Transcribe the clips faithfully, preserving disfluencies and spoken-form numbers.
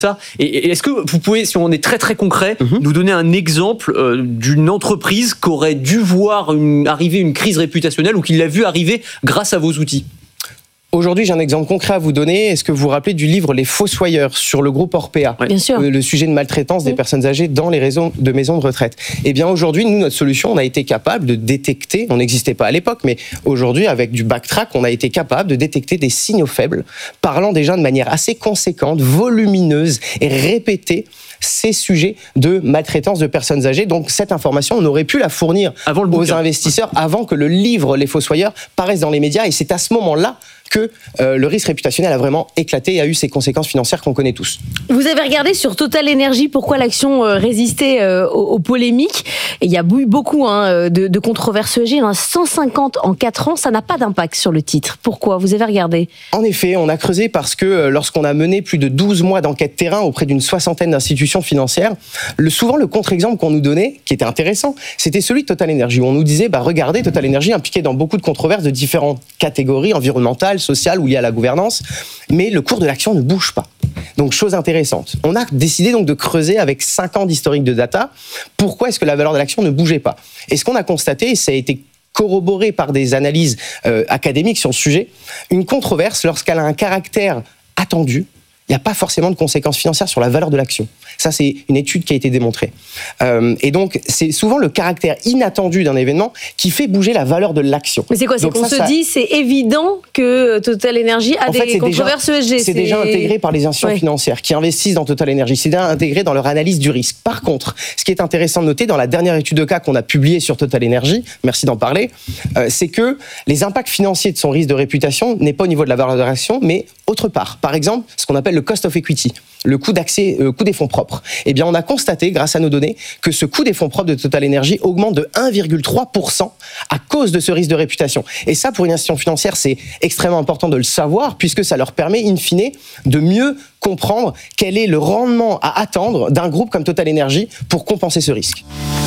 ça. Et, et est-ce que vous pouvez, si on est très très concret, mm-hmm. nous donner un exemple euh, d'une entreprise qui aurait dû voir une, arriver une crise réputationnelle ou qui l'a vu arriver grâce à vos outils ? Aujourd'hui, j'ai un exemple concret à vous donner. Est-ce que vous vous rappelez du livre Les Fossoyeurs sur le groupe Orpea ? Bien sûr. Le, le sujet de maltraitance des oui. personnes âgées dans les réseaux de maisons de retraite. Eh bien, aujourd'hui, nous, notre solution, on a été capable de détecter, on n'existait pas à l'époque, mais aujourd'hui, avec du backtrack, on a été capable de détecter des signaux faibles, parlant déjà de manière assez conséquente, volumineuse et répétée, ces sujets de maltraitance de personnes âgées. Donc, cette information, on aurait pu la fournir avant le aux investisseurs avant que le livre Les Fossoyeurs paraisse dans les médias. Et c'est à ce moment-là que euh, le risque réputationnel a vraiment éclaté et a eu ses conséquences financières qu'on connaît tous. Vous avez regardé sur Total Energy pourquoi l'action euh, résistait euh, aux, aux polémiques. Et il y a eu beaucoup hein, de, de controverses E S G, hein, cent cinquante en quatre ans, ça n'a pas d'impact sur le titre. Pourquoi ? Vous avez regardé ? En effet, on a creusé parce que euh, lorsqu'on a mené plus de douze mois d'enquête terrain auprès d'une soixantaine d'institutions financières, le, souvent le contre-exemple qu'on nous donnait, qui était intéressant, c'était celui de Total Energy, où on nous disait, bah, regardez, Total Energy impliqué dans beaucoup de controverses de différentes catégories environnementales, sociale ou liée à la gouvernance, mais le cours de l'action ne bouge pas. Donc, chose intéressante. On a décidé donc de creuser avec cinq ans d'historique de data, pourquoi est-ce que la valeur de l'action ne bougeait pas ? Et ce qu'on a constaté, et ça a été corroboré par des analyses euh, académiques sur le sujet, une controverse, lorsqu'elle a un caractère attendu, il n'y a pas forcément de conséquences financières sur la valeur de l'action. Ça, c'est une étude qui a été démontrée. Euh, et donc, c'est souvent le caractère inattendu d'un événement qui fait bouger la valeur de l'action. Mais c'est quoi ? C'est donc qu'on ça, se ça... dit, c'est évident que Total Energy a en des fait, controverses déjà, E S G. C'est, c'est déjà intégré par les institutions ouais. financières qui investissent dans Total Energy. C'est déjà intégré dans leur analyse du risque. Par contre, ce qui est intéressant de noter, dans la dernière étude de cas qu'on a publiée sur Total Energy, merci d'en parler, euh, c'est que les impacts financiers de son risque de réputation n'est pas au niveau de la valeur de l'action, mais autre part. Par exemple, ce qu'on appelle le cost of equity, le coût d'accès, le coût des fonds propres. Eh bien, on a constaté, grâce à nos données, que ce coût des fonds propres de Total Energy augmente de un virgule trois pour cent à cause de ce risque de réputation. Et ça, pour une institution financière, c'est extrêmement important de le savoir, puisque ça leur permet, in fine, de mieux comprendre quel est le rendement à attendre d'un groupe comme Total Energy pour compenser ce risque.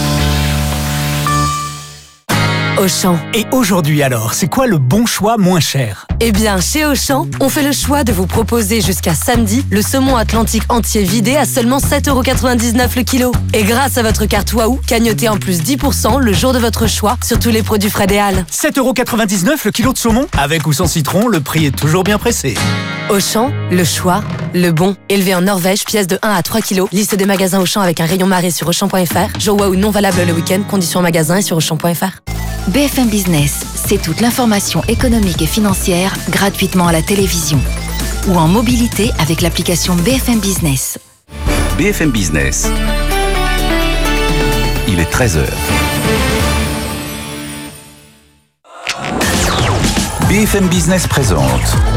Auchan. Et aujourd'hui alors, c'est quoi le bon choix moins cher ? Eh bien, chez Auchan, on fait le choix de vous proposer jusqu'à samedi le saumon atlantique entier vidé à seulement sept euros quatre-vingt-dix-neuf le kilo. Et grâce à votre carte Waouh, cagnotez en plus dix pour cent le jour de votre choix sur tous les produits frais des Halles. sept euros quatre-vingt-dix-neuf le kilo de saumon ? Avec ou sans citron, le prix est toujours bien pressé. Auchan, le choix, le bon. Élevé en Norvège, pièce de un à trois kilos. Liste des magasins Auchan avec un rayon marée sur Auchan point F R. Jour Waouh non valable le week-end. Conditions en magasin et sur Auchan point F R. B F M Business, c'est toute l'information économique et financière gratuitement à la télévision ou en mobilité avec l'application B F M Business. B F M Business. Il est treize heures. B F M Business présente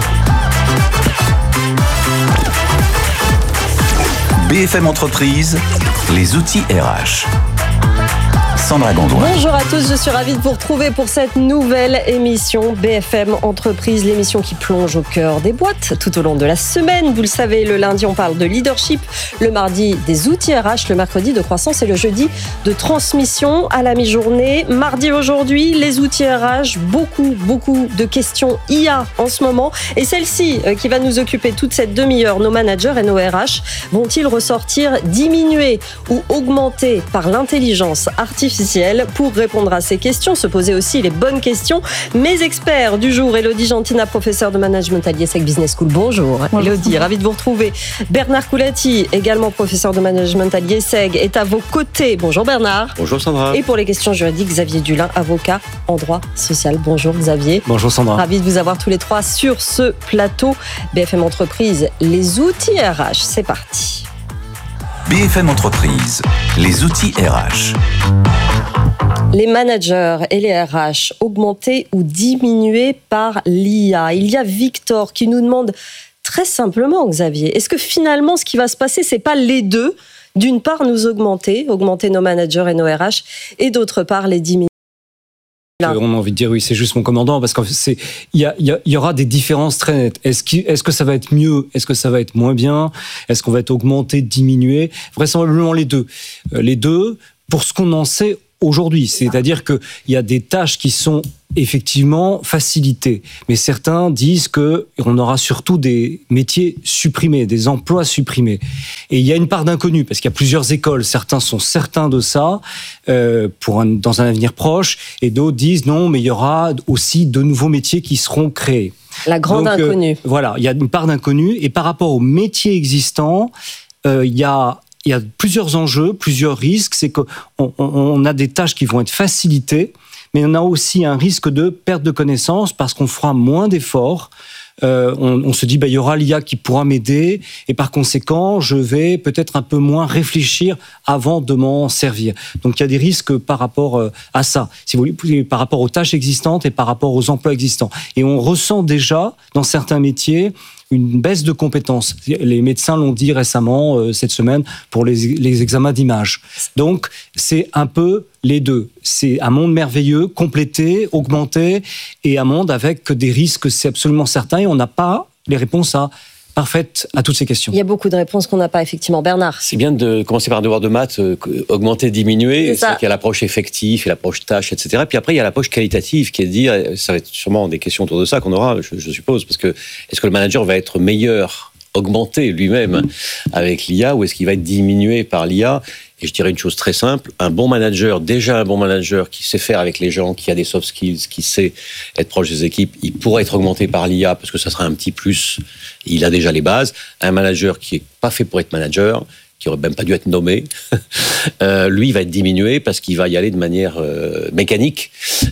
B F M Entreprise, les outils R H. Sandra Gondouin. Bonjour à tous, je suis ravie de vous retrouver pour cette nouvelle émission B F M Entreprise, l'émission qui plonge au cœur des boîtes tout au long de la semaine. Vous le savez, le lundi, on parle de leadership, le mardi, des outils R H, le mercredi, de croissance et le jeudi, de transmission à la mi-journée. Mardi aujourd'hui, les outils R H, beaucoup, beaucoup de questions I A en ce moment. Et celle-ci, qui va nous occuper toute cette demi-heure, nos managers et nos R H, vont-ils ressortir diminués ou augmentés par l'intelligence artificielle? Pour répondre à ces questions, se poser aussi les bonnes questions. Mes experts du jour, Élodie Gentina, professeure de management à l'I E S E C Business School. Bonjour. Bonjour. Élodie, ravie de vous retrouver. Bernard Coulati, également professeur de management à l'I E S E C, est à vos côtés. Bonjour Bernard. Bonjour Sandra. Et pour les questions juridiques, Xavier Dulin, avocat en droit social. Bonjour Xavier. Bonjour Sandra. Ravi de vous avoir tous les trois sur ce plateau. B F M Entreprise, les outils R H, c'est parti. B F M Entreprise, les outils R H. Les managers et les R H augmentés ou diminués par l'I A. Il y a Victor qui nous demande très simplement, Xavier, est-ce que finalement ce qui va se passer, c'est pas les deux ? D'une part, nous augmenter, augmenter nos managers et nos R H, et d'autre part, les diminuer. Là. On a envie de dire oui, c'est juste mon commandant, parce qu'il y, a, y, a, y aura des différences très nettes. Est-ce, est-ce que ça va être mieux? Est-ce que ça va être moins bien? Est-ce qu'on va être augmenté, diminué? Vraisemblablement les deux. Euh, les deux, pour ce qu'on en sait aujourd'hui. C'est-à-dire qu'il y a des tâches qui sont effectivement facilitées. Mais certains disent qu'on aura surtout des métiers supprimés, des emplois supprimés. Et il y a une part d'inconnu, parce qu'il y a plusieurs écoles. Certains sont certains de ça, euh, pour un, dans un avenir proche, et d'autres disent non, mais il y aura aussi de nouveaux métiers qui seront créés. La grande Donc, inconnue. Euh, voilà, il y a une part d'inconnu. Et par rapport aux métiers existants, euh, il y a... Il y a plusieurs enjeux, plusieurs risques. C'est qu'on on, on a des tâches qui vont être facilitées, mais on a aussi un risque de perte de connaissances parce qu'on fera moins d'efforts. Euh, on, on se dit, bah, il y aura l'I A qui pourra m'aider et par conséquent, je vais peut-être un peu moins réfléchir avant de m'en servir. Donc, il y a des risques par rapport à ça, si vous voulez, par rapport aux tâches existantes et par rapport aux emplois existants. Et on ressent déjà, dans certains métiers, une baisse de compétences. Les médecins l'ont dit récemment, euh, cette semaine, pour les, les examens d'image. Donc, c'est un peu les deux. C'est un monde merveilleux, complété, augmenté, et un monde avec des risques, c'est absolument certain, et on n'a pas les réponses à parfaite à toutes ces questions. Il y a beaucoup de réponses qu'on n'a pas, effectivement. Bernard. C'est bien de commencer par un devoir de maths, euh, augmenter, diminuer. C'est ça. C'est qu'il y a l'approche effective et l'approche tâche, et cetera. Puis après, il y a l'approche qualitative qui est de dire, ça va être sûrement des questions autour de ça qu'on aura, je, je suppose, parce que est-ce que le manager va être meilleur, augmenté lui-même avec l'I A, ou est-ce qu'il va être diminué par l'I A ? Et je dirais une chose très simple, un bon manager, déjà un bon manager qui sait faire avec les gens, qui a des soft skills, qui sait être proche des équipes, il pourrait être augmenté par l'I A parce que ça sera un petit plus, il a déjà les bases. Un manager qui est pas fait pour être manager, qui aurait même pas dû être nommé, euh, lui, il va être diminué parce qu'il va y aller de manière euh, mécanique.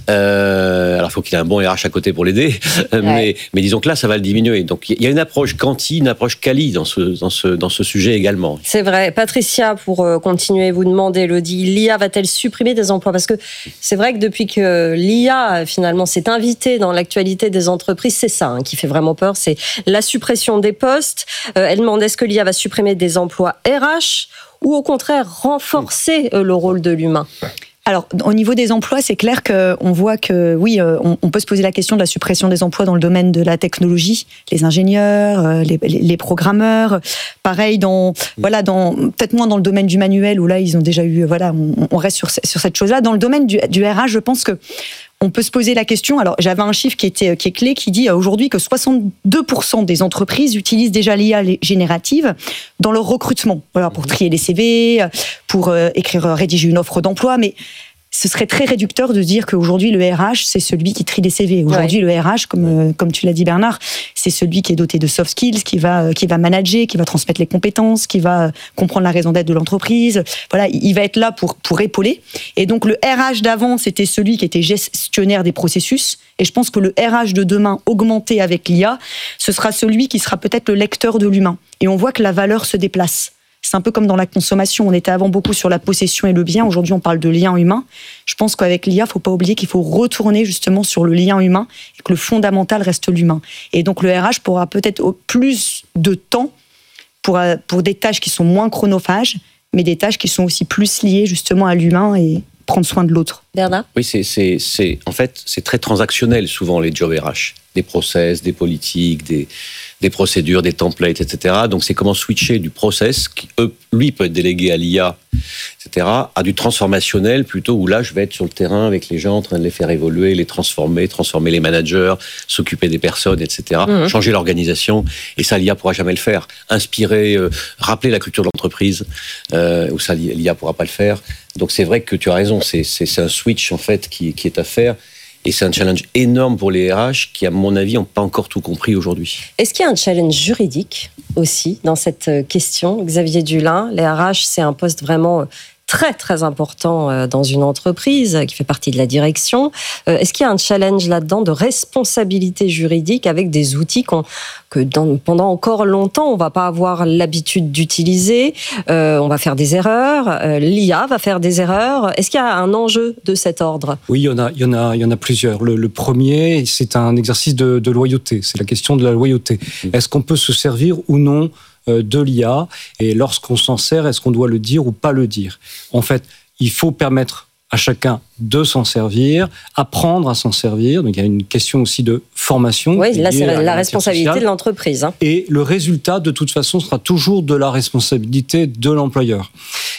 Euh, alors, il faut qu'il ait un bon R H à côté pour l'aider, ouais. mais, mais disons que là, ça va le diminuer. Donc, il y a une approche quanti, une approche quali dans ce, dans ce, dans ce sujet également. C'est vrai. Patricia, pour continuer, vous demandez, Elodie, l'I A va-t-elle supprimer des emplois ? Parce que c'est vrai que depuis que l'I A, finalement, s'est invitée dans l'actualité des entreprises, c'est ça hein, qui fait vraiment peur, c'est la suppression des postes. Euh, elle demande, est-ce que l'I A va supprimer des emplois R H ou au contraire renforcer le rôle de l'humain ? Alors, au niveau des emplois, c'est clair qu'on voit que, oui, on, on peut se poser la question de la suppression des emplois dans le domaine de la technologie, les ingénieurs, les, les programmeurs. Pareil, dans, voilà, dans, peut-être moins dans le domaine du manuel, où là, ils ont déjà eu, voilà, on, on reste sur, sur cette chose-là. Dans le domaine du, du R H, je pense que on peut se poser la question. Alors, j'avais un chiffre qui était qui est clé, qui dit aujourd'hui que soixante-deux pour cent des entreprises utilisent déjà l'I A générative dans leur recrutement. Voilà, pour trier les C V, pour euh, écrire, rédiger une offre d'emploi. Mais ce serait très réducteur de dire qu'aujourd'hui, le R H, c'est celui qui trie les C V. Aujourd'hui, ouais. le R H, comme, euh, comme tu l'as dit, Bernard, c'est celui qui est doté de soft skills, qui va, euh, qui va manager, qui va transmettre les compétences, qui va comprendre la raison d'être de l'entreprise. Voilà, il va être là pour, pour épauler. Et donc, le R H d'avant, c'était celui qui était gestionnaire des processus. Et je pense que le R H de demain, augmenté avec l'I A, ce sera celui qui sera peut-être le lecteur de l'humain. Et on voit que la valeur se déplace. C'est un peu comme dans la consommation. On était avant beaucoup sur la possession et le bien. Aujourd'hui, on parle de lien humain. Je pense qu'avec l'I A, il ne faut pas oublier qu'il faut retourner justement sur le lien humain et que le fondamental reste l'humain. Et donc, le R H pourra peut-être plus de temps pour, pour des tâches qui sont moins chronophages, mais des tâches qui sont aussi plus liées justement à l'humain et prendre soin de l'autre. Bernard ? Oui, c'est, c'est, c'est, en fait, c'est très transactionnel souvent les jobs R H. Des process, des politiques, des, des procédures, des templates, et cetera. Donc c'est comment switcher du process, qui eux, lui peut être délégué à l'I A, et cetera, à du transformationnel plutôt où là je vais être sur le terrain avec les gens en train de les faire évoluer, les transformer, transformer les managers, s'occuper des personnes, et cetera. Mmh. Changer l'organisation. Et ça, l'I A pourra jamais le faire. Inspirer, euh, rappeler la culture de l'entreprise, euh, où ça, l'I A pourra pas le faire. Donc c'est vrai que tu as raison, c'est, c'est, c'est un switch en fait qui, qui est à faire. Et c'est un challenge énorme pour les R H qui, à mon avis, n'ont pas encore tout compris aujourd'hui. Est-ce qu'il y a un challenge juridique aussi dans cette question ? Xavier Dulin, les R H, c'est un poste vraiment très, très important dans une entreprise qui fait partie de la direction. Est-ce qu'il y a un challenge là-dedans de responsabilité juridique avec des outils qu'on, que dans, pendant encore longtemps, on ne va pas avoir l'habitude d'utiliser, euh, on va faire des erreurs, euh, l'I A va faire des erreurs. Est-ce qu'il y a un enjeu de cet ordre ? Oui, il y en a, il y en a, il y en a plusieurs. Le, le premier, c'est un exercice de, de loyauté. C'est la question de la loyauté. Est-ce qu'on peut se servir ou non de l'I A, et lorsqu'on s'en sert, est-ce qu'on doit le dire ou pas le dire ? En fait, il faut permettre à chacun de s'en servir, apprendre à s'en servir. Donc il y a une question aussi de formation. Oui, là c'est la responsabilité sociale. De l'entreprise. Hein. Et le résultat, de toute façon, sera toujours de la responsabilité de l'employeur.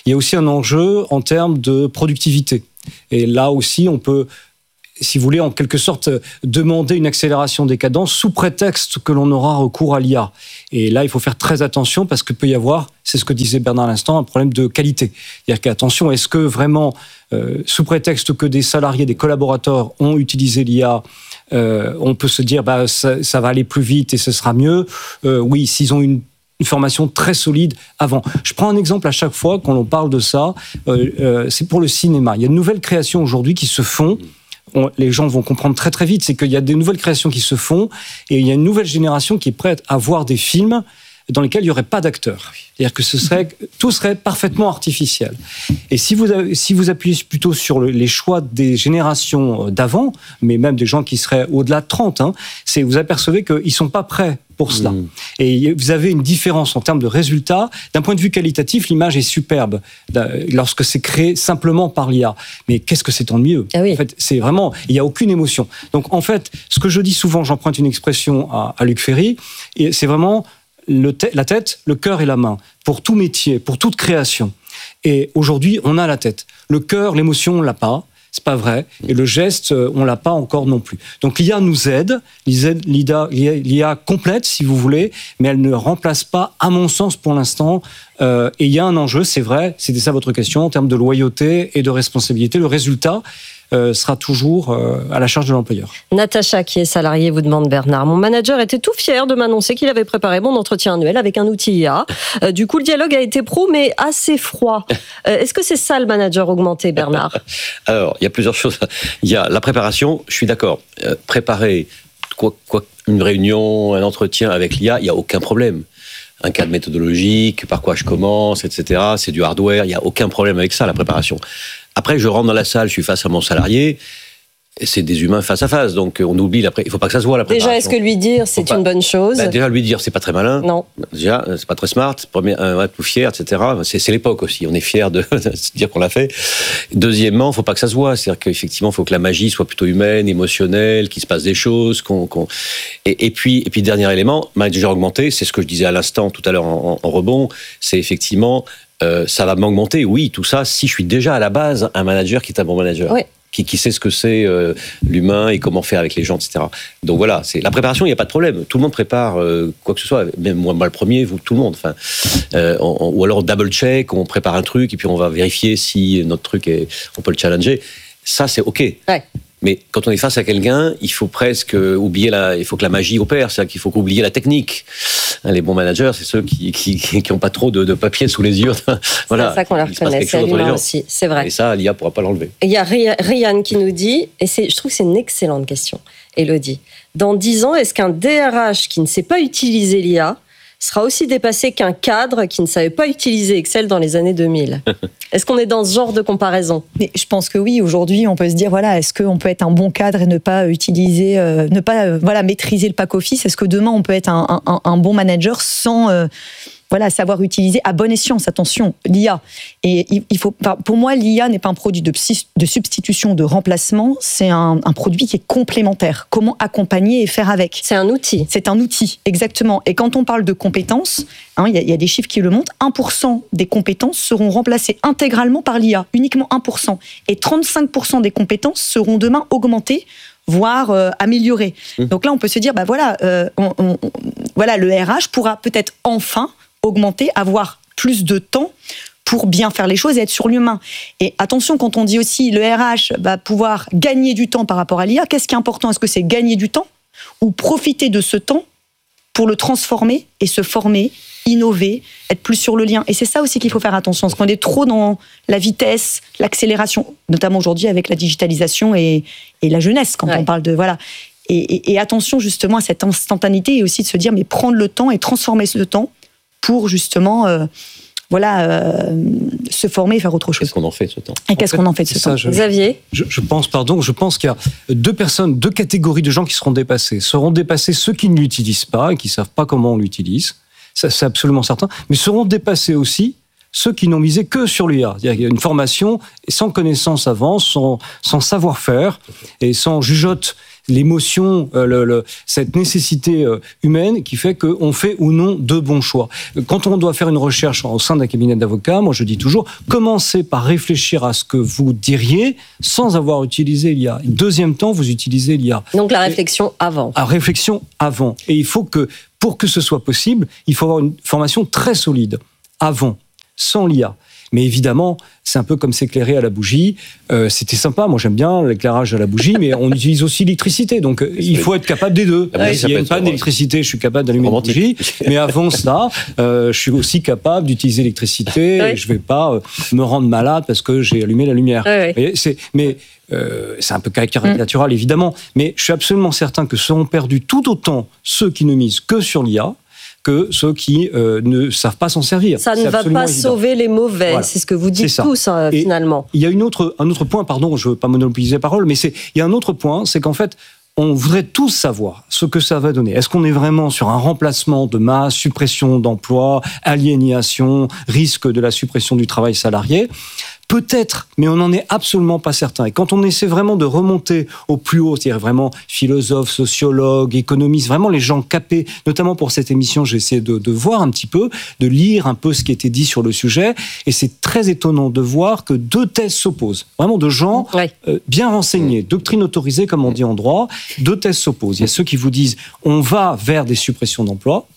Il y a aussi un enjeu en termes de productivité. Et là aussi, on peut, si vous voulez, en quelque sorte, demander une accélération des cadences sous prétexte que l'on aura recours à l'I A. Et là, il faut faire très attention parce qu'il peut y avoir, c'est ce que disait Bernard à l'instant, un problème de qualité. C'est-à-dire qu'attention, est-ce que vraiment, euh, sous prétexte que des salariés, des collaborateurs ont utilisé l'I A, euh, on peut se dire, bah, ça, ça va aller plus vite et ce sera mieux. Euh, oui, s'ils ont une une formation très solide avant. Je prends un exemple à chaque fois quand on parle de ça, euh, euh, c'est pour le cinéma. Il y a de nouvelles créations aujourd'hui qui se font. On, les gens vont comprendre très très vite, c'est qu'il y a des nouvelles créations qui se font et il y a une nouvelle génération qui est prête à voir des films dans lesquels il n'y aurait pas d'acteurs. C'est-à-dire que ce serait, tout serait parfaitement artificiel. Et si vous, avez, si vous appuyez plutôt sur le, les choix des générations d'avant, mais même des gens qui seraient au-delà de trente, hein, c'est, vous apercevez qu'ils ne sont pas prêts pour cela. Mmh. Et vous avez une différence en termes de résultats. D'un point de vue qualitatif, l'image est superbe lorsque c'est créé simplement par l'I A. Mais qu'est-ce que c'est ennuyeux. Ah oui. En fait, c'est vraiment, il n'y a aucune émotion. Donc en fait, ce que je dis souvent, j'emprunte une expression à, à Luc Ferry, et c'est vraiment le te- la tête, le cœur et la main, pour tout métier, pour toute création. Et aujourd'hui, on a la tête. Le cœur, l'émotion, on l'a pas. C'est pas vrai. Et le geste, on l'a pas encore non plus. Donc l'I A nous aide. L'I A, l'I A complète, si vous voulez, mais elle ne remplace pas, à mon sens, pour l'instant. Euh, et il y a un enjeu, c'est vrai, c'était ça votre question, en termes de loyauté et de responsabilité. Le résultat euh, sera toujours euh, à la charge de l'employeur. Natacha, qui est salariée, vous demande Bernard. Mon manager était tout fier de m'annoncer qu'il avait préparé mon entretien annuel avec un outil I A. Euh, du coup, le dialogue a été pro, mais assez froid. Euh, est-ce que c'est ça le manager augmenté, Bernard ? Alors, il y a plusieurs choses. Il y a la préparation, je suis d'accord. Euh, préparer quoi, quoi, une réunion, un entretien avec l'I A, il n'y a aucun problème. Un cadre méthodologique, par quoi je commence, et cetera. C'est du hardware, il n'y a aucun problème avec ça, la préparation. Après, je rentre dans la salle, je suis face à mon salarié, c'est des humains face à face, donc on oublie la pré... il faut pas que ça se voit la préparation. Déjà, est-ce que lui dire c'est une bonne chose ? Bah, déjà lui dire c'est pas très malin. Non. Déjà c'est pas très smart. Premier, un être tout fier, et cetera. C'est, c'est l'époque aussi. On est fier de, de dire qu'on l'a fait. Deuxièmement, faut pas que ça se voit. C'est-à-dire qu'effectivement, faut que la magie soit plutôt humaine, émotionnelle, qu'il se passe des choses. Qu'on, qu'on... Et, et puis, et puis dernier élément, manager augmenté, c'est ce que je disais à l'instant tout à l'heure en, en, en rebond. C'est effectivement euh, ça va m'augmenter. Oui, tout ça. Si je suis déjà à la base un manager qui est un bon manager. Oui. Qui, qui sait ce que c'est euh, l'humain et comment faire avec les gens, et cetera. Donc voilà, c'est la préparation, il n'y a pas de problème. Tout le monde prépare euh, quoi que ce soit, même moi, moi le premier, vous, tout le monde. Enfin, euh, on, on, ou alors double check, on prépare un truc et puis on va vérifier si notre truc est, on peut le challenger. Ça, c'est ok. Ouais. Mais quand on est face à quelqu'un, il faut presque oublier la, il faut que la magie opère, c'est-à-dire qu'il faut oublier la technique. Les bons managers, c'est ceux qui qui qui ont pas trop de, de papier sous les yeux. Voilà. C'est ça qu'on leur reconnaît, c'est l'humain aussi, c'est vrai. Et ça, l'I A pourra pas l'enlever. Il y a Ryan qui nous dit, et c'est, je trouve que c'est une excellente question, Élodie. Dans dix ans, est-ce qu'un D R H qui ne sait pas utiliser l'I A sera aussi dépassé qu'un cadre qui ne savait pas utiliser Excel dans les années deux mille. Est-ce qu'on est dans ce genre de comparaison ? Mais je pense que oui. Aujourd'hui, on peut se dire voilà, est-ce qu'on peut être un bon cadre et ne pas utiliser, euh, ne pas euh, voilà maîtriser le pack office ? Est-ce que demain on peut être un, un, un bon manager sans euh, voilà savoir utiliser à bon escient, attention, l'I A. Et il, il faut, pour moi, l'I A n'est pas un produit de, de substitution, de remplacement. C'est un, un produit qui est complémentaire. Comment accompagner et faire avec ? C'est un outil. C'est un outil, exactement. Et quand on parle de compétences, hein, il y, y a des chiffres qui le montrent. un pour cent des compétences seront remplacées intégralement par l'I A, uniquement un pour cent. Et trente-cinq pour cent des compétences seront demain augmentées, voire euh, améliorées. Mmh. Donc là, on peut se dire, bah voilà, euh, on, on, on, voilà, le R H pourra peut-être enfin augmenter, avoir plus de temps pour bien faire les choses et être sur l'humain. Et attention, quand on dit aussi le R H va pouvoir gagner du temps par rapport à l'I A, qu'est-ce qui est important ? Est-ce que c'est gagner du temps ou profiter de ce temps pour le transformer et se former, innover, être plus sur le lien ? Et c'est ça aussi qu'il faut faire attention, parce qu'on est trop dans la vitesse, l'accélération, notamment aujourd'hui avec la digitalisation et, et la jeunesse, quand ouais. on parle de... voilà. Et, et, et attention justement à cette instantanéité et aussi de se dire, mais prendre le temps et transformer ce temps pour justement euh, voilà, euh, se former et faire autre chose. Qu'est-ce qu'on en fait de ce temps ? Et qu'est-ce en fait, qu'on en fait de ce ça, temps je, Xavier ? je, je pense, pardon, je pense qu'il y a deux personnes, deux catégories de gens qui seront dépassés. Seront dépassés ceux qui ne l'utilisent pas et qui ne savent pas comment on l'utilise. Ça, c'est absolument certain. Mais seront dépassés aussi ceux qui n'ont misé que sur l'I A. C'est-à-dire qu'il y a une formation sans connaissance avant, sans, sans savoir-faire et sans jugeote l'émotion, euh, le, le, cette nécessité euh, humaine qui fait qu'on fait ou non de bons choix. Quand on doit faire une recherche au sein d'un cabinet d'avocats, moi je dis toujours, commencez par réfléchir à ce que vous diriez sans avoir utilisé l'I A. Deuxième temps, vous utilisez l'I A. Donc la réflexion Et, avant. La réflexion avant. Et il faut que, pour que ce soit possible, il faut avoir une formation très solide avant, sans l'I A. Mais évidemment, c'est un peu comme s'éclairer à la bougie. Euh, c'était sympa, moi j'aime bien l'éclairage à la bougie, mais on utilise aussi l'électricité. Donc euh, il faut être capable des deux. Ah oui, S'il y a une panne d'électricité, je suis capable d'allumer une bougie. Mais avant ça, euh, je suis aussi capable d'utiliser l'électricité. Oui. Et je ne vais pas euh, me rendre malade parce que j'ai allumé la lumière. Oui, oui. Et c'est, mais euh, c'est un peu caricatural, mmh. évidemment. Mais je suis absolument certain que seront perdus tout autant ceux qui ne misent que sur l'I A que ceux qui euh, ne savent pas s'en servir. Ça c'est ne va pas évident. sauver les mauvais, Voilà. c'est ce que vous dites tous, hein, finalement. Il y a une autre, un autre point, pardon, je ne veux pas monopoliser la parole, mais c'est, il y a un autre point, c'est qu'en fait, on voudrait tous savoir ce que ça va donner. Est-ce qu'on est vraiment sur un remplacement de masse, suppression d'emplois, aliénation, risque de la suppression du travail salarié ? Peut-être, mais on n'en est absolument pas certain. Et quand on essaie vraiment de remonter au plus haut, c'est-à-dire vraiment philosophes, sociologues, économistes, vraiment les gens capés, notamment pour cette émission, j'ai essayé de, de voir un petit peu, de lire un peu ce qui était dit sur le sujet, et c'est très étonnant de voir que deux thèses s'opposent. Vraiment de gens ouais. euh, bien renseignés, doctrine autorisée, comme on dit en droit, deux thèses s'opposent. Il y a ceux qui vous disent, on va vers des suppressions d'emplois,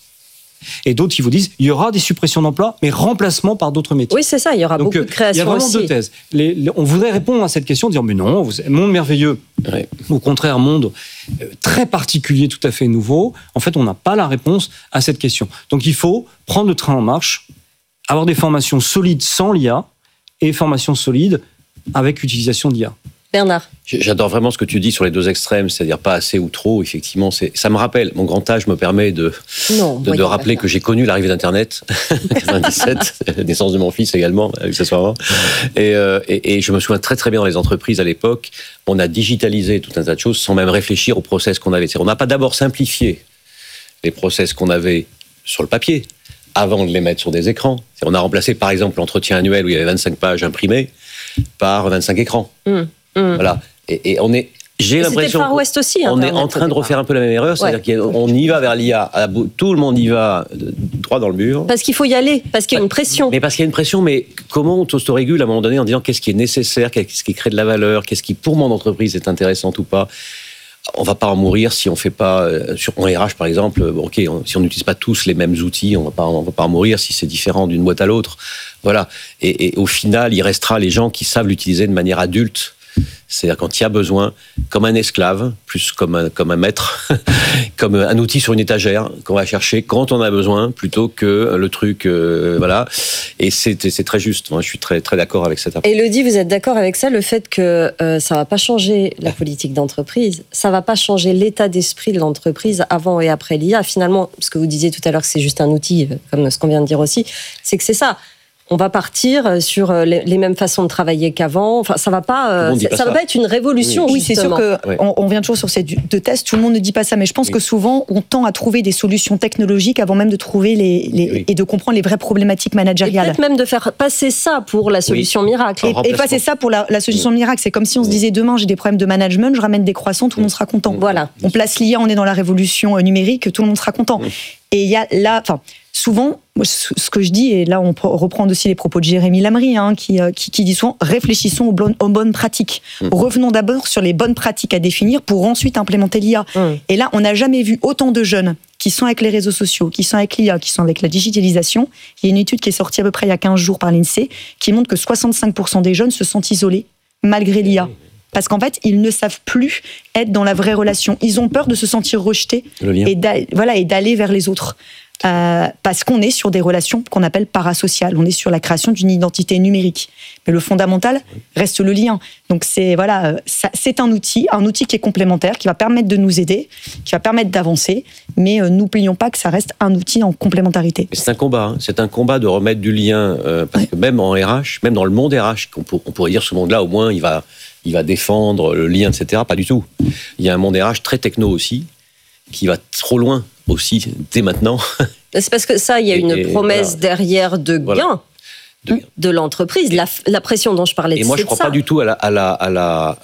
et d'autres qui vous disent il y aura des suppressions d'emplois, mais remplacement par d'autres métiers. Oui, c'est ça, il y aura Donc, beaucoup de créations. Il y a vraiment aussi. deux thèses. Les, les, on voudrait répondre à cette question, dire mais non, vous, monde merveilleux, ouais. Au contraire, monde euh, très particulier, tout à fait nouveau. En fait, on n'a pas la réponse à cette question. Donc il faut prendre le train en marche, avoir des formations solides sans l'I A et formations solides avec l'utilisation d'I A. Bernard. J'adore vraiment ce que tu dis sur les deux extrêmes, c'est-à-dire pas assez ou trop. Effectivement, c'est, ça me rappelle, mon grand âge me permet de, non, de, de rappeler que j'ai connu l'arrivée d'Internet, quatre-vingt-dix-sept, la naissance de mon fils également, accessoirement. Et, euh, et, et je me souviens très très bien dans les entreprises à l'époque, on a digitalisé tout un tas de choses sans même réfléchir aux process qu'on avait. C'est-à-dire, on n'a pas d'abord simplifié les process qu'on avait sur le papier avant de les mettre sur des écrans. C'est-à-dire, on a remplacé par exemple l'entretien annuel où il y avait vingt-cinq pages imprimées par vingt-cinq écrans. Mmh. Mmh. Voilà. Et, et on est, j'ai et l'impression c'était Far West aussi, on est en train de refaire un peu la même erreur, c'est-à-dire ouais. qu'on y va vers l'I A, tout le monde y va droit dans le mur. Parce qu'il faut y aller, parce qu'il y a une pression. Mais parce qu'il y a une pression, mais comment on s'autorégule à un moment donné en disant qu'est-ce qui est nécessaire, qu'est-ce qui crée de la valeur, qu'est-ce qui pour mon entreprise est intéressant ou pas. On va pas en mourir si on fait pas sur en R H par exemple. Ok, on, si on n'utilise pas tous les mêmes outils, on va pas, on va pas en mourir si c'est différent d'une boîte à l'autre. Voilà. Et, et au final, il restera les gens qui savent l'utiliser de manière adulte. C'est-à-dire quand il y a besoin, comme un esclave, plus comme un, comme un maître, comme un outil sur une étagère qu'on va chercher quand on a besoin, plutôt que le truc, euh, voilà. Et c'est, c'est très juste. Moi, je suis très, très d'accord avec cette approche. Élodie, vous êtes d'accord avec ça, le fait que euh, ça va pas changer la politique d'entreprise, ça va pas changer l'état d'esprit de l'entreprise avant et après l'I A. Finalement, ce que vous disiez tout à l'heure, que c'est juste un outil, comme ce qu'on vient de dire aussi, c'est que c'est ça. On va partir sur les mêmes façons de travailler qu'avant. Enfin, ça va pas, ça, pas ça va pas être une révolution. Oui, c'est sûr que ouais. on, on vient toujours sur ces deux tests. Tout le monde ne dit pas ça, mais je pense oui. que souvent on tend à trouver des solutions technologiques avant même de trouver les, les oui. et de comprendre les vraies problématiques managériales. Et peut-être même de faire passer ça pour la solution oui. miracle. Et, et passer ça pour la, la solution oui. miracle. C'est comme si on se disait demain j'ai des problèmes de management, je ramène des croissants, tout le monde sera content. Voilà. On place l'I A, on est dans la révolution numérique, tout le monde sera content. Oui. Et il y a là, enfin. Souvent, ce que je dis, et là on reprend aussi les propos de Jérémy Lamry, hein, qui, qui, qui dit souvent « réfléchissons aux bonnes, aux bonnes pratiques mmh. ». Revenons d'abord sur les bonnes pratiques à définir pour ensuite implémenter l'I A. Mmh. Et là, on n'a jamais vu autant de jeunes qui sont avec les réseaux sociaux, qui sont avec l'I A, qui sont avec la digitalisation. Il y a une étude qui est sortie à peu près il y a quinze jours par l'INSEE qui montre que soixante-cinq pour cent des jeunes se sentent isolés malgré l'I A. Parce qu'en fait, ils ne savent plus être dans la vraie relation. Ils ont peur de se sentir rejetés et d'aller, voilà, et d'aller vers les autres. Euh, parce qu'on est sur des relations qu'on appelle parasociales. On est sur la création d'une identité numérique. Mais le fondamental reste le lien. Donc c'est, voilà, ça, c'est un outil, un outil qui est complémentaire, qui va permettre de nous aider, qui va permettre d'avancer. Mais euh, n'oublions pas que ça reste un outil en complémentarité. Mais c'est un combat. Hein. C'est un combat de remettre du lien. Euh, parce ouais. que même en R H, même dans le monde R H, on, pour, on pourrait dire ce monde-là, au moins, il va, il va défendre le lien, et cetera. Pas du tout. Il y a un monde R H très techno aussi, qui va trop loin aussi, dès maintenant. C'est parce que ça, il y a une et, promesse voilà. derrière de gain voilà. de, de l'entreprise. La, la pression dont je parlais, et moi, je ne crois ça. pas du tout à la, à la, à la,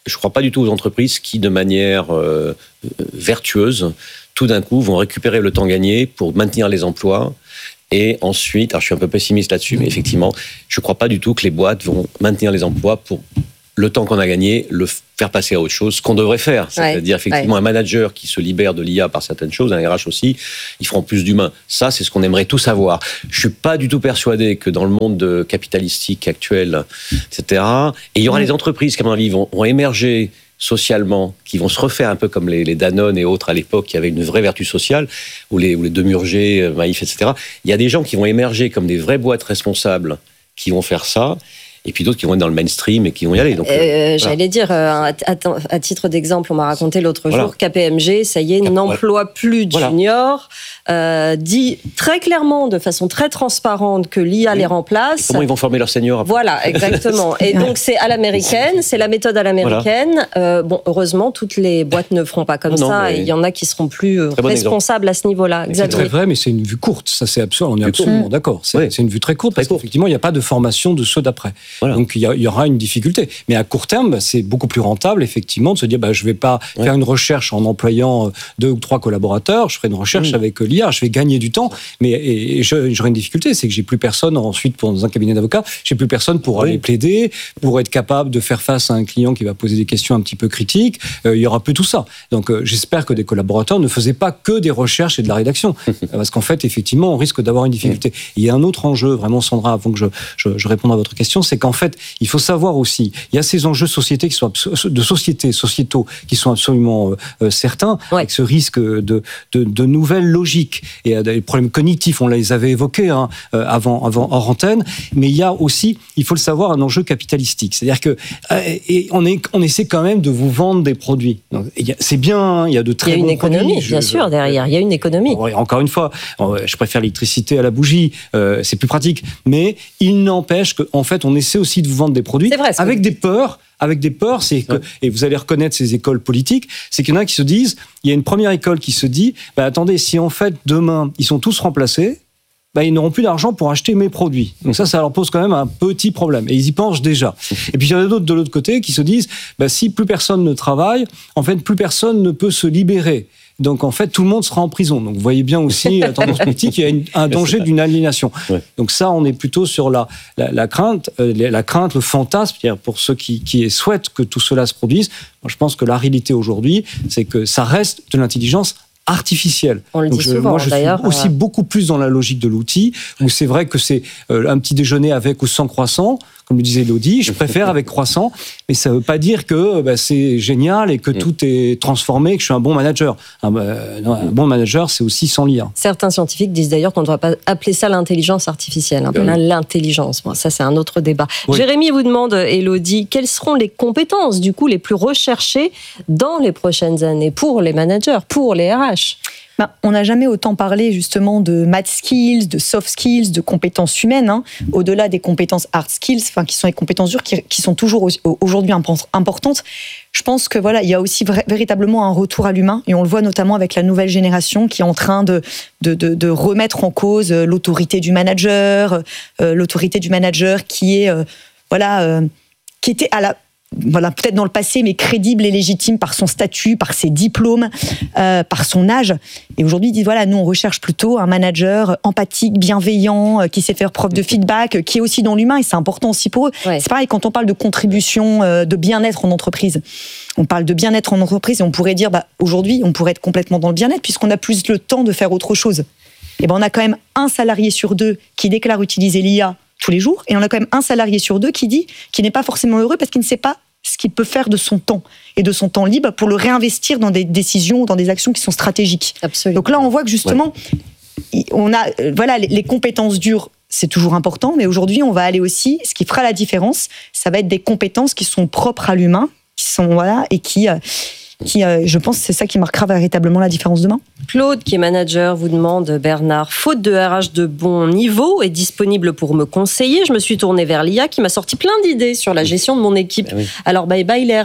je ne crois pas du tout aux entreprises qui, de manière euh, vertueuse, tout d'un coup, vont récupérer le temps gagné pour maintenir les emplois. Et ensuite, alors je suis un peu pessimiste là-dessus, mais effectivement, je ne crois pas du tout que les boîtes vont maintenir les emplois pour le temps qu'on a gagné, le faire passer à autre chose, ce qu'on devrait faire. C'est-à-dire, ouais, effectivement, ouais. un manager qui se libère de l'I A par certaines choses, un R H aussi, ils feront plus d'humains. Ça, c'est ce qu'on aimerait tous avoir. Je suis pas du tout persuadé que dans le monde capitalistique actuel, et cetera, et il y aura ouais. les entreprises qui, à mon avis, vont, vont émerger socialement, qui vont se refaire un peu comme les, les Danone et autres à l'époque, qui avaient une vraie vertu sociale, ou les, ou les Demurger, Maïf, et cetera. Il y a des gens qui vont émerger comme des vraies boîtes responsables qui vont faire ça, et puis d'autres qui vont être dans le mainstream et qui vont y aller. Donc, euh, euh, j'allais voilà. dire, euh, à, à titre d'exemple, on m'a raconté l'autre voilà. jour, K P M G, ça y est, n'emploie plus de voilà. juniors, euh, dit très clairement, de façon très transparente, que l'I A oui. les remplace. Et comment ils vont former leurs seniors après. Voilà, exactement. Et donc, c'est à l'américaine, c'est la méthode à l'américaine. Voilà. Euh, bon, heureusement, toutes les boîtes ne feront pas comme non, ça, et il y en a qui seront plus euh, responsables bon à ce niveau-là. C'est très vrai, mais c'est une vue courte, ça c'est absurde, on est absolument mmh. d'accord. C'est, oui. c'est une vue très courte, très parce qu'effectivement, il n'y a pas de formation de ceux d'après. Voilà. Donc il y, y aura une difficulté. Mais à court terme, c'est beaucoup plus rentable, effectivement, de se dire bah, je ne vais pas ouais. faire une recherche en employant deux ou trois collaborateurs, je ferai une recherche mmh. avec l'I A, je vais gagner du temps, mais et, et j'aurai une difficulté, c'est que j'ai plus personne ensuite pour, dans un cabinet d'avocats, j'ai plus personne pour oui. aller plaider, pour être capable de faire face à un client qui va poser des questions un petit peu critiques. Euh, il y aura peu tout ça. Donc euh, j'espère que des collaborateurs ne faisaient pas que des recherches et de la rédaction. Parce qu'en fait, effectivement, on risque d'avoir une difficulté. Mmh. Il y a un autre enjeu, vraiment, Sandra, avant que je, je, je réponde à votre question, c'est qu'en fait, il faut savoir aussi, il y a ces enjeux sociétés qui sont de société, sociétaux qui sont absolument euh, certains, ouais. avec ce risque de, de, de nouvelles logiques et euh, des problèmes cognitifs, on les avait évoqués hein, euh, avant, avant hors antenne, mais il y a aussi, il faut le savoir, un enjeu capitalistique. C'est-à-dire que euh, et on, est, on essaie quand même de vous vendre des produits. Donc, y a, c'est bien, il y a de très bons produits. Il y a une économie, produits, bien je, sûr, derrière. Il y a une économie. Bon, encore une fois, je préfère l'électricité à la bougie, euh, c'est plus pratique, mais il n'empêche qu'en fait, on essaie aussi de vous vendre des produits c'est vrai, c'est avec des peurs. Avec des peurs, c'est que, et vous allez reconnaître ces écoles politiques, c'est qu'il y en a qui se disent, il y a une première école qui se dit, bah attendez, si en fait demain ils sont tous remplacés, bah, ils n'auront plus d'argent pour acheter mes produits. Donc ça, ça leur pose quand même un petit problème. Et ils y pensent déjà. Et puis il y en a d'autres de l'autre côté qui se disent, bah, si plus personne ne travaille, en fait, plus personne ne peut se libérer. Donc en fait, tout le monde sera en prison. Donc vous voyez bien aussi, la tendance politique, il y a une, un danger d'une aliénation. Ouais. Donc ça, on est plutôt sur la, la, la crainte, euh, la crainte, le fantasme, c'est-à-dire pour ceux qui, qui souhaitent que tout cela se produise. Moi, je pense que la réalité aujourd'hui, c'est que ça reste de l'intelligence artificielle. On le Donc dit je, souvent, moi, je d'ailleurs, suis aussi euh... beaucoup plus dans la logique de l'outil, où c'est vrai que c'est euh, un petit déjeuner avec ou sans croissant, comme le disait Elodie, je préfère avec croissant, mais ça ne veut pas dire que bah, c'est génial et que mmh. tout est transformé, que je suis un bon manager. Un, euh, non, un bon manager, c'est aussi sans l'I A. Certains scientifiques disent d'ailleurs qu'on ne devrait pas appeler ça l'intelligence artificielle, un peu oui. l'intelligence. Bon, ça, c'est un autre débat. Oui. Jérémy vous demande, Elodie, quelles seront les compétences, du coup, les plus recherchées dans les prochaines années pour les managers, pour les R H ? Ben, on n'a jamais autant parlé justement de math skills, de soft skills, de compétences humaines, hein, au-delà des compétences hard skills, enfin qui sont les compétences dures, qui, qui sont toujours aujourd'hui importantes. Je pense que voilà, il y a aussi vra- véritablement un retour à l'humain, et on le voit notamment avec la nouvelle génération qui est en train de de, de, de remettre en cause l'autorité du manager, euh, l'autorité du manager qui est euh, voilà, euh, qui était à la Voilà, peut-être dans le passé, mais crédible et légitime par son statut, par ses diplômes, euh, par son âge. Et aujourd'hui, ils disent, voilà, nous, on recherche plutôt un manager empathique, bienveillant, euh, qui sait faire preuve de feedback, euh, qui est aussi dans l'humain, et c'est important aussi pour eux. Ouais. C'est pareil, quand on parle de contribution, euh, de bien-être en entreprise, on parle de bien-être en entreprise, et on pourrait dire, bah, aujourd'hui, on pourrait être complètement dans le bien-être, puisqu'on a plus le temps de faire autre chose. Et ben, on a quand même un salarié sur deux qui déclare utiliser l'I A tous les jours, et on a quand même un salarié sur deux qui dit qu'il n'est pas forcément heureux parce qu'il ne sait pas ce qu'il peut faire de son temps et de son temps libre pour le réinvestir dans des décisions, dans des actions qui sont stratégiques. Absolument. Donc là, on voit que justement, ouais. on a, voilà, les, les compétences dures, c'est toujours important, mais aujourd'hui, on va aller aussi, ce qui fera la différence, ça va être des compétences qui sont propres à l'humain, qui sont, voilà, et qui, euh, qui euh, je pense, c'est ça qui marquera véritablement la différence demain. Claude, qui est manager, vous demande, Bernard, faute de R H de bon niveau et disponible pour me conseiller, je me suis tournée vers l'I A qui m'a sorti plein d'idées sur la gestion de mon équipe. Ah oui. Alors, bye bye les R H ?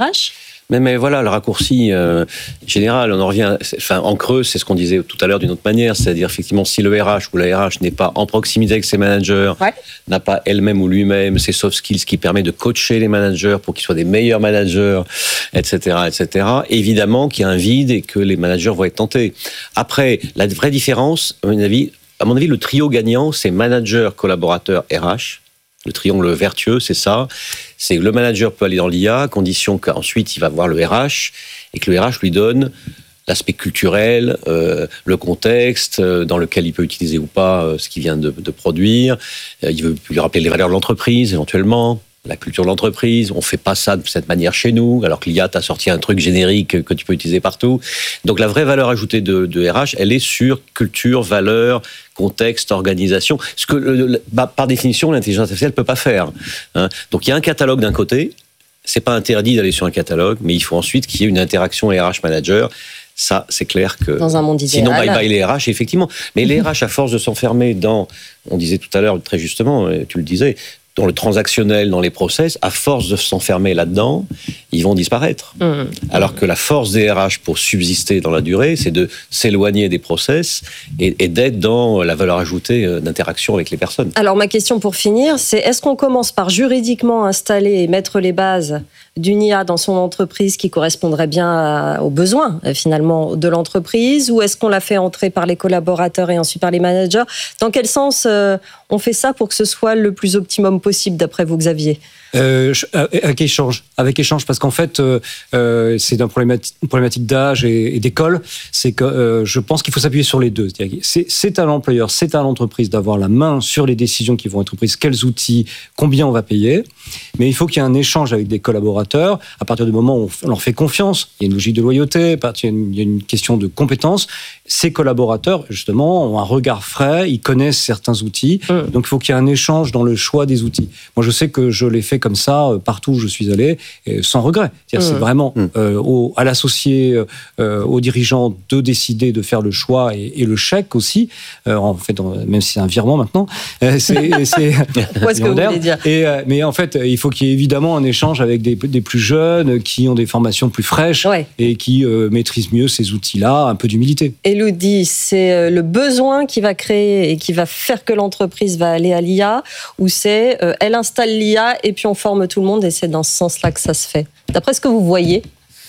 Mais, mais voilà, le raccourci euh, général, on en revient, enfin, en creux, c'est ce qu'on disait tout à l'heure d'une autre manière, c'est-à-dire effectivement si le R H ou la R H n'est pas en proximité avec ses managers, ouais. n'a pas elle-même ou lui-même ses soft skills qui permettent de coacher les managers pour qu'ils soient des meilleurs managers, et cetera, et cetera, évidemment qu'il y a un vide et que les managers vont être tentés. Après, la vraie différence, à mon avis, à mon avis le trio gagnant, c'est manager, collaborateur, R H. Le triangle vertueux, c'est ça. C'est que le manager peut aller dans l'I A, à condition qu'ensuite il va voir le R H et que le R H lui donne l'aspect culturel, euh, le contexte euh, dans lequel il peut utiliser ou pas euh, ce qu'il vient de, de produire. Euh, il veut lui rappeler les valeurs de l'entreprise, éventuellement. La culture de l'entreprise, on fait pas ça de cette manière chez nous, alors que l'I A t'a sorti un truc générique que tu peux utiliser partout. Donc la vraie valeur ajoutée de, de R H, elle est sur culture, valeur, contexte, organisation, ce que le, bah, par définition l'intelligence artificielle peut pas faire. Hein. Donc il y a un catalogue d'un côté, c'est pas interdit d'aller sur un catalogue, mais il faut ensuite qu'il y ait une interaction R H manager. Ça, c'est clair que dans un monde idéal. Sinon, bye bye les R H, effectivement. Mais les R H, à force de s'enfermer dans, on disait tout à l'heure très justement, tu le disais, dans le transactionnel, dans les process, à force de s'enfermer là-dedans, ils vont disparaître. Mmh. Alors que la force des R H pour subsister dans la durée, c'est de s'éloigner des process et, et d'être dans la valeur ajoutée d'interaction avec les personnes. Alors ma question pour finir, c'est est-ce qu'on commence par juridiquement installer et mettre les bases d'une I A dans son entreprise qui correspondrait bien à, aux besoins finalement de l'entreprise, ou est-ce qu'on la fait entrer par les collaborateurs et ensuite par les managers? Dans quel sens euh, on fait ça pour que ce soit le plus optimum possible d'après vous, Xavier? Euh, avec échange, avec échange, parce qu'en fait, euh, euh, c'est une problématique, une problématique d'âge et, et d'école. C'est que euh, je pense qu'il faut s'appuyer sur les deux. C'est, c'est à l'employeur, c'est à l'entreprise d'avoir la main sur les décisions qui vont être prises, quels outils, combien on va payer. Mais il faut qu'il y ait un échange avec des collaborateurs. À partir du moment où on leur fait confiance, il y a une logique de loyauté, il y a une question de compétence. Ces collaborateurs, justement, ont un regard frais, ils connaissent certains outils. Mmh. Donc, il faut qu'il y ait un échange dans le choix des outils. Moi, je sais que je l'ai fait comme ça partout où je suis allé, sans regret. C'est-à-dire, mmh. c'est vraiment mmh. euh, au, à l'associé, euh, aux dirigeants de décider de faire le choix et, et le chèque aussi. Euh, en fait, même si c'est un virement maintenant, euh, c'est, c'est Où est-ce que vous voulez dire et, euh, mais en fait, il faut qu'il y ait évidemment un échange avec des, des plus jeunes qui ont des formations plus fraîches ouais. et qui euh, maîtrisent mieux ces outils-là, un peu d'humilité. Elodie, c'est le besoin qui va créer et qui va faire que l'entreprise va aller à l'I A, ou c'est euh, elle installe l'I A et puis on forme tout le monde et c'est dans ce sens-là que ça se fait? D'après ce que vous voyez?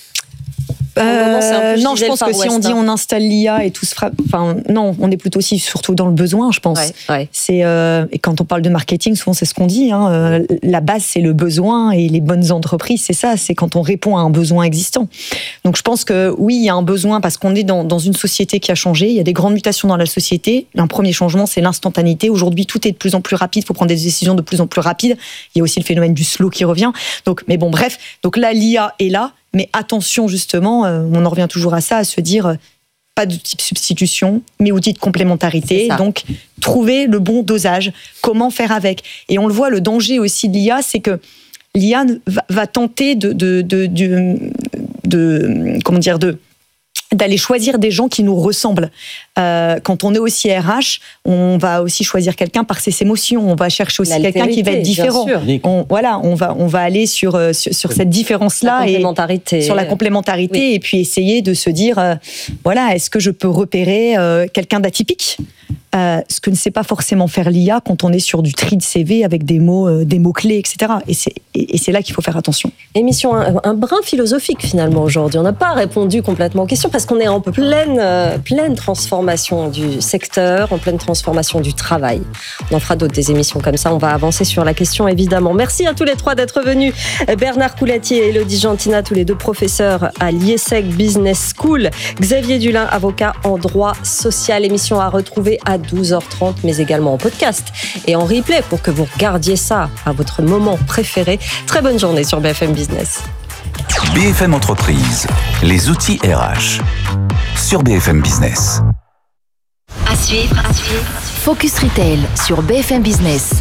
Euh, non, je pense que si on dit on installe l'I A et tout se fera, enfin non, on est plutôt aussi surtout dans le besoin, je pense. Ouais, ouais. C'est euh, et quand on parle de marketing, souvent c'est ce qu'on dit. Hein, euh, la base c'est le besoin et les bonnes entreprises, c'est ça, c'est quand on répond à un besoin existant. Donc je pense que oui, il y a un besoin parce qu'on est dans, dans une société qui a changé. Il y a des grandes mutations dans la société. Un premier changement, c'est l'instantanéité. Aujourd'hui, tout est de plus en plus rapide. Il faut prendre des décisions de plus en plus rapides. Il y a aussi le phénomène du slow qui revient. Donc, mais bon, bref. Donc là, l'I A est là. Mais attention, justement, euh, on en revient toujours à ça, à se dire, euh, pas d'outil de substitution, mais outil de complémentarité. Donc, trouver le bon dosage, comment faire avec. Et on le voit, le danger aussi de l'I A, c'est que l'I A va, va tenter de, de, de, de, de, comment dire, de d'aller choisir des gens qui nous ressemblent. Euh, quand on est aussi R H, on va aussi choisir quelqu'un par ses émotions. On va chercher aussi quelqu'un qui va être différent. On, voilà, on va on va aller sur sur, sur cette différence-là et sur la complémentarité oui. et puis essayer de se dire euh, voilà, est-ce que je peux repérer euh, quelqu'un d'atypique? Euh, ce que ne sait pas forcément faire l'I A quand on est sur du tri de C V avec des mots, euh, des mots clés, et cetera. Et c'est, et, et c'est là qu'il faut faire attention. Émission un, un brin philosophique finalement aujourd'hui. On n'a pas répondu complètement aux questions parce qu'on est en pleine, euh, pleine transformation du secteur, en pleine transformation du travail. On en fera d'autres des émissions comme ça. On va avancer sur la question évidemment. Merci à tous les trois d'être venus. Bernard Coulatier et Elodie Gentina, tous les deux professeurs à l'IESEG Business School. Xavier Dulin, avocat en droit social. Émission à retrouver à douze heures trente, mais également en podcast et en replay pour que vous regardiez ça à votre moment préféré. Très bonne journée sur B F M Business. B F M Entreprise, les outils R H sur B F M Business. À suivre, à suivre. Focus Retail sur B F M Business.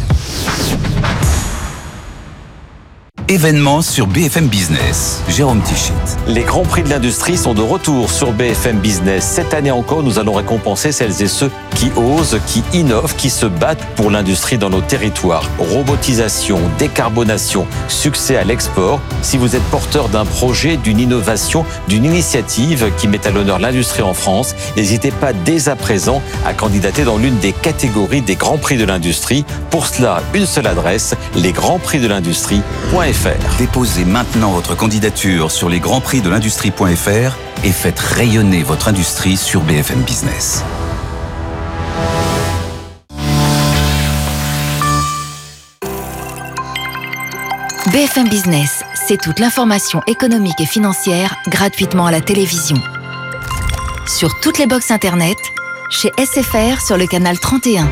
Événements sur B F M Business. Jérôme Tichit. Les grands prix de l'industrie sont de retour sur B F M Business. Cette année encore, nous allons récompenser celles et ceux qui osent, qui innovent, qui se battent pour l'industrie dans nos territoires. Robotisation, décarbonation, succès à l'export. Si vous êtes porteur d'un projet, d'une innovation, d'une initiative qui met à l'honneur l'industrie en France, n'hésitez pas dès à présent à candidater dans l'une des catégories des Grands Prix de l'Industrie. Pour cela, une seule adresse, les grands prix de l'industrie point f r. Déposez maintenant votre candidature sur les grands prix de l'industrie point f r et faites rayonner votre industrie sur B F M Business. B F M Business, c'est toute l'information économique et financière gratuitement à la télévision. Sur toutes les box internet, chez S F R sur le canal trente et un,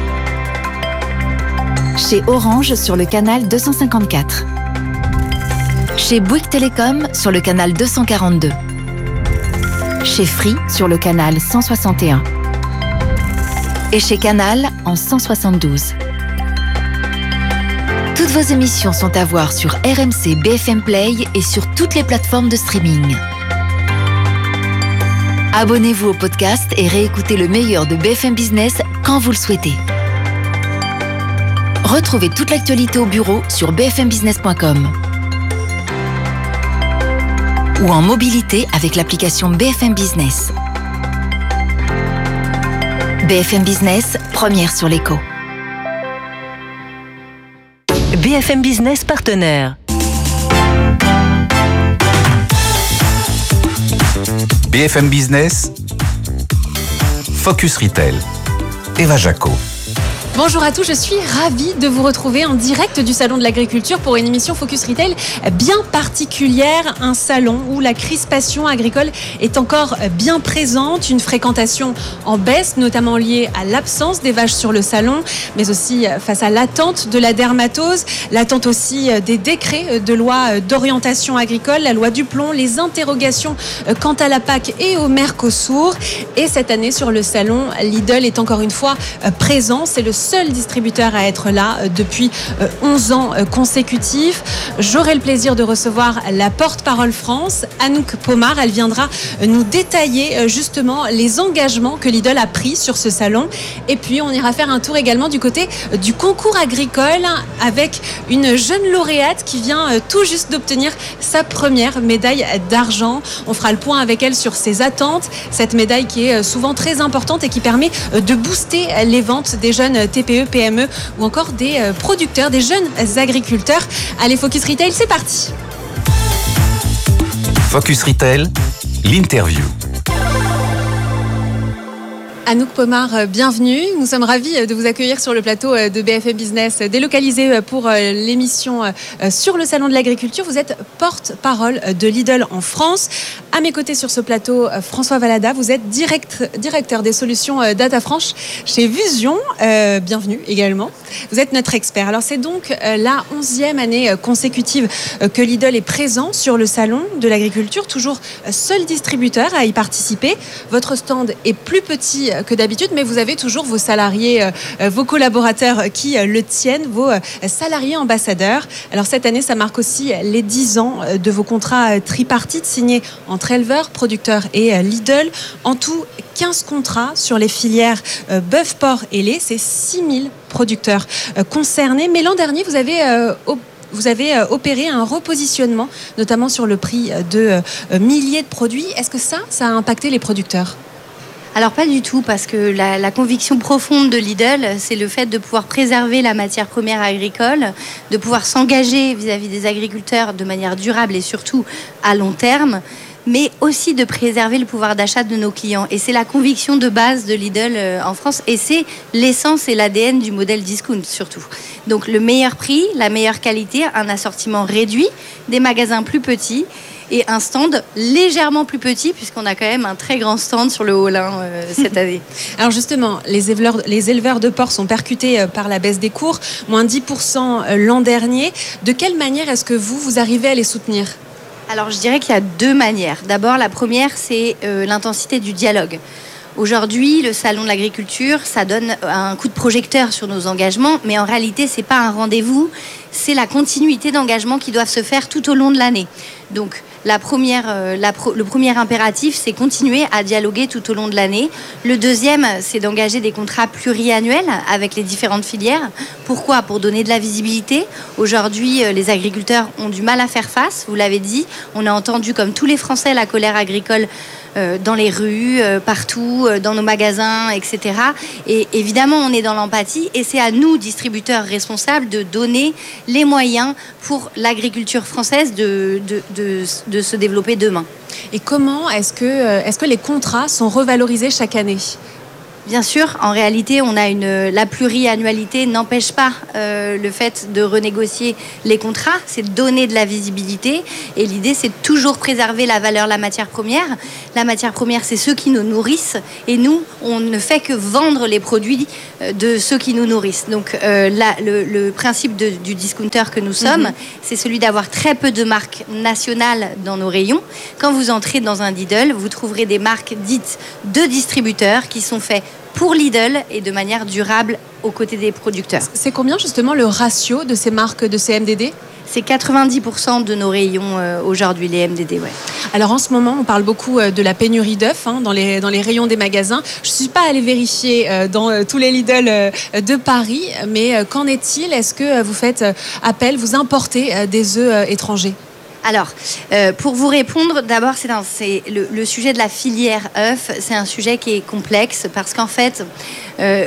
chez Orange sur le canal deux cent cinquante-quatre, chez Bouygues Télécom sur le canal deux cent quarante-deux, chez Free sur le canal cent soixante et un et chez Canal en cent soixante-douze. Toutes vos émissions sont à voir sur R M C B F M Play et sur toutes les plateformes de streaming. Abonnez-vous au podcast et réécoutez le meilleur de B F M Business quand vous le souhaitez. Retrouvez toute l'actualité au bureau sur b f m business point com ou en mobilité avec l'application B F M Business. B F M Business, première sur l'écho. B F M Business partenaire. B F M Business, Focus Retail, Eva Jaco. Bonjour à tous, je suis ravie de vous retrouver en direct du Salon de l'Agriculture pour une émission Focus Retail bien particulière, un salon où la crispation agricole est encore bien présente, une fréquentation en baisse, notamment liée à l'absence des vaches sur le salon, mais aussi face à l'attente de la dermatose, l'attente aussi des décrets de loi d'orientation agricole, la loi du plomb, les interrogations quant à la P A C et au Mercosur. Et cette année sur le salon, Lidl est encore une fois présent, c'est le seul distributeur à être là depuis onze ans consécutifs. J'aurai le plaisir de recevoir la porte-parole France, Anouk Pomar. Elle viendra nous détailler justement les engagements que Lidl a pris sur ce salon. Et puis on ira faire un tour également du côté du concours agricole avec une jeune lauréate qui vient tout juste d'obtenir sa première médaille d'argent. On fera le point avec elle sur ses attentes, cette médaille qui est souvent très importante et qui permet de booster les ventes des jeunes T P E, P M E ou encore des producteurs, des jeunes agriculteurs. Allez, Focus Retail, c'est parti. Focus Retail, l'interview. Anouk Pomar, bienvenue. Nous sommes ravis de vous accueillir sur le plateau de B F M Business, délocalisé pour l'émission sur le Salon de l'Agriculture. Vous êtes porte-parole de Lidl en France. À mes côtés sur ce plateau, François Valada, vous êtes direct, directeur des solutions Data Franche chez Vusion. Euh, bienvenue également. Vous êtes notre expert. Alors c'est donc la onzième année consécutive que Lidl est présent sur le Salon de l'Agriculture, toujours seul distributeur à y participer. Votre stand est plus petit que d'habitude, mais vous avez toujours vos salariés, euh, vos collaborateurs qui euh, le tiennent, vos euh, salariés ambassadeurs. Alors cette année, ça marque aussi les dix ans de vos contrats euh, tripartites signés entre éleveurs, producteurs et euh, Lidl. En tout, quinze contrats sur les filières euh, bœuf, porc et lait. C'est six mille producteurs euh, concernés. Mais l'an dernier, vous avez euh, op- Vous avez opéré un repositionnement, notamment sur le prix de euh, milliers de produits. Est-ce que ça, ça a impacté les producteurs ? Alors pas du tout, parce que la, la conviction profonde de Lidl, c'est le fait de pouvoir préserver la matière première agricole, de pouvoir s'engager vis-à-vis des agriculteurs de manière durable et surtout à long terme, mais aussi de préserver le pouvoir d'achat de nos clients. Et c'est la conviction de base de Lidl en France, et c'est l'essence et l'A D N du modèle discount surtout. Donc le meilleur prix, la meilleure qualité, un assortiment réduit, des magasins plus petits, et un stand légèrement plus petit, puisqu'on a quand même un très grand stand sur le hall hein, euh, cette année. Alors justement, les éleveurs, les éleveurs de porc sont percutés par la baisse des cours, moins dix pour cent l'an dernier. De quelle manière est-ce que vous, vous arrivez à les soutenir ? Alors je dirais qu'il y a deux manières. D'abord, la première, c'est euh, l'intensité du dialogue. Aujourd'hui, le Salon de l'Agriculture, ça donne un coup de projecteur sur nos engagements, mais en réalité, c'est pas un rendez-vous, c'est la continuité d'engagements qui doivent se faire tout au long de l'année. Donc, la première, euh, la pro- le premier impératif, c'est continuer à dialoguer tout au long de l'année. Le deuxième, c'est d'engager des contrats pluriannuels avec les différentes filières. Pourquoi ? Pour donner de la visibilité. Aujourd'hui, euh, les agriculteurs ont du mal à faire face, vous l'avez dit. On a entendu, comme tous les Français, la colère agricole euh, dans les rues, euh, partout, euh, dans nos magasins, et cetera. Et évidemment, on est dans l'empathie et c'est à nous, distributeurs responsables, de donner les moyens pour l'agriculture française de, de, de, de se développer demain. Et comment est-ce que, est-ce que les contrats sont revalorisés chaque année ? Bien sûr, en réalité, on a une, la pluriannualité n'empêche pas euh, le fait de renégocier les contrats, c'est de donner de la visibilité et l'idée c'est de toujours préserver la valeur de la matière première. La matière première, c'est ceux qui nous nourrissent et nous, on ne fait que vendre les produits de ceux qui nous nourrissent. Donc euh, là, le, le principe de, du discounter que nous sommes, mm-hmm. c'est celui d'avoir très peu de marques nationales dans nos rayons. Quand vous entrez dans un Lidl, vous trouverez des marques dites de distributeurs qui sont faits pour Lidl et de manière durable aux côtés des producteurs. C'est combien justement le ratio de ces marques de ces M D D ? C'est quatre-vingt-dix pour cent de nos rayons euh, aujourd'hui, les M D D. Ouais. Alors en ce moment, on parle beaucoup de la pénurie d'œufs hein, dans, les, dans les rayons des magasins. Je ne suis pas allée vérifier euh, dans euh, tous les Lidl euh, de Paris, mais euh, qu'en est-il ? Est-ce que vous faites euh, appel, vous importez euh, des œufs euh, étrangers ? Alors, euh, pour vous répondre, d'abord, c'est, un, c'est le, le sujet de la filière œufs, c'est un sujet qui est complexe parce qu'en fait, euh,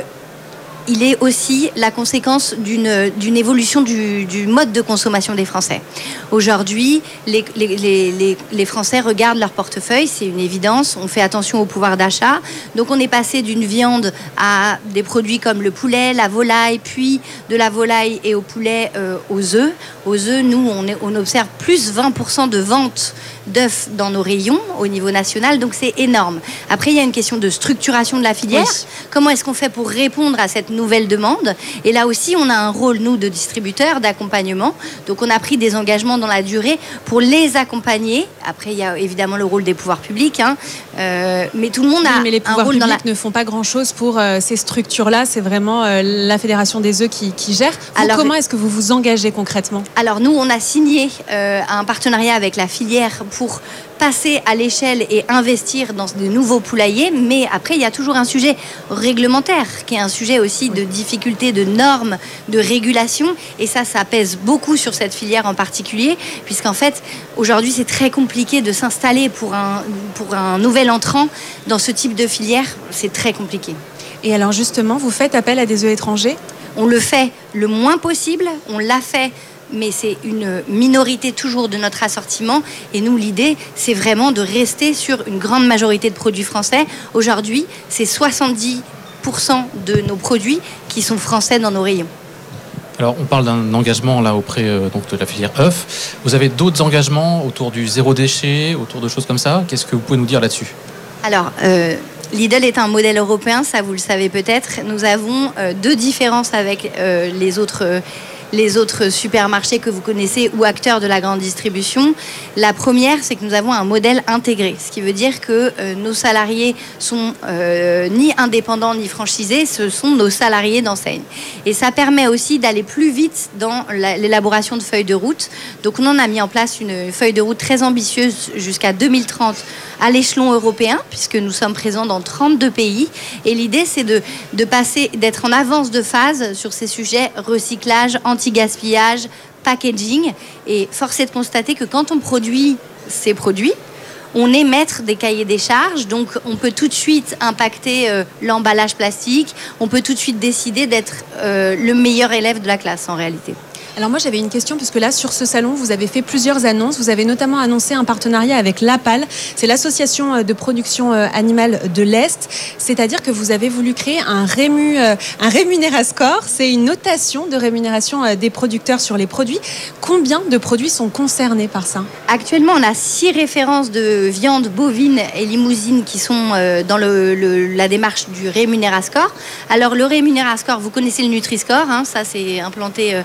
il est aussi la conséquence d'une, d'une évolution du, du mode de consommation des Français. Aujourd'hui, les, les, les, les Français regardent leur portefeuille, c'est une évidence, on fait attention au pouvoir d'achat. Donc on est passé d'une viande à des produits comme le poulet, la volaille, puis de la volaille et au poulet euh, aux œufs. Aux œufs, nous, on, est, on observe plus vingt pour cent de ventes d'œufs dans nos rayons au niveau national, donc c'est énorme. Après, il y a une question de structuration de la filière. Oui. Comment est-ce qu'on fait pour répondre à cette nouvelle demande ? Et là aussi, on a un rôle, nous, de distributeurs, d'accompagnement. Donc, on a pris des engagements dans la durée pour les accompagner. Après, il y a évidemment le rôle des pouvoirs publics, hein. euh, mais tout le monde a oui, mais les un rôle dans la... ne font pas grand-chose pour euh, ces structures-là. C'est vraiment euh, la Fédération des œufs qui, qui gère. Vous, alors, comment est-ce que vous vous engagez concrètement ? Alors, nous, on a signé euh, un partenariat avec la filière pour passer à l'échelle et investir dans de nouveaux poulaillers, mais après il y a toujours un sujet réglementaire qui est un sujet aussi de difficulté, de normes, de régulation, et ça, ça pèse beaucoup sur cette filière en particulier, puisqu'en fait aujourd'hui c'est très compliqué de s'installer pour un, pour un nouvel entrant dans ce type de filière, c'est très compliqué. Et alors justement, vous faites appel à des œufs étrangers ? On le fait le moins possible, on l'a fait, mais c'est une minorité toujours de notre assortiment. Et nous, l'idée, c'est vraiment de rester sur une grande majorité de produits français. Aujourd'hui, c'est soixante-dix pour cent de nos produits qui sont français dans nos rayons. Alors, on parle d'un engagement là auprès euh, donc de la filière œufs. Vous avez d'autres engagements autour du zéro déchet, autour de choses comme ça ? Qu'est-ce que vous pouvez nous dire là-dessus ? Alors, euh, Lidl est un modèle européen, ça vous le savez peut-être. Nous avons euh, deux différences avec euh, les autres... Euh, les autres supermarchés que vous connaissez ou acteurs de la grande distribution. La première, c'est que nous avons un modèle intégré, ce qui veut dire que euh, nos salariés sont euh, ni indépendants ni franchisés, ce sont nos salariés d'enseigne. Et ça permet aussi d'aller plus vite dans la, l'élaboration de feuilles de route. Donc on en a mis en place une feuille de route très ambitieuse jusqu'à deux mille trente à l'échelon européen, puisque nous sommes présents dans trente-deux pays. Et l'idée, c'est de, de passer, d'être en avance de phase sur ces sujets recyclage, anti-gaspillage, packaging. Et force est de constater que quand on produit ces produits, on est maître des cahiers des charges, donc on peut tout de suite impacter euh, l'emballage plastique, on peut tout de suite décider d'être euh, le meilleur élève de la classe en réalité. Alors moi j'avais une question, puisque là sur ce salon vous avez fait plusieurs annonces. Vous avez notamment annoncé un partenariat avec l'APAL, c'est l'association de production animale de l'Est, c'est-à-dire que vous avez voulu créer un, rému, un rémunérascore, c'est une notation de rémunération des producteurs sur les produits. Combien de produits sont concernés par ça ? Actuellement on a six références de viande bovine et limousine qui sont dans le, le, la démarche du rémunérascore. Alors le rémunérascore, vous connaissez le Nutri-Score, hein, ça c'est implanté par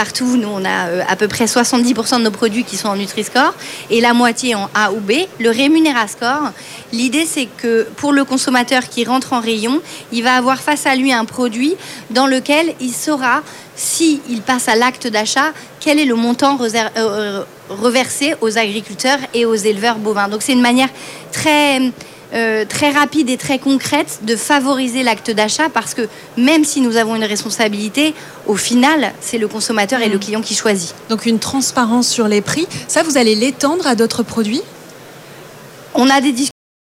partout. Nous, on a euh, à peu près soixante-dix pour cent de nos produits qui sont en Nutri-Score et la moitié en A ou B. Le Rémunérascore, l'idée, c'est que pour le consommateur qui rentre en rayon, il va avoir face à lui un produit dans lequel il saura, s'il passe à l'acte d'achat, quel est le montant reser- euh, reversé aux agriculteurs et aux éleveurs bovins. Donc c'est une manière très... Euh, très rapide et très concrète de favoriser l'acte d'achat, parce que même si nous avons une responsabilité, au final, c'est le consommateur et le client qui choisit. Donc une transparence sur les prix, ça vous allez l'étendre à d'autres produits ? On a des discussions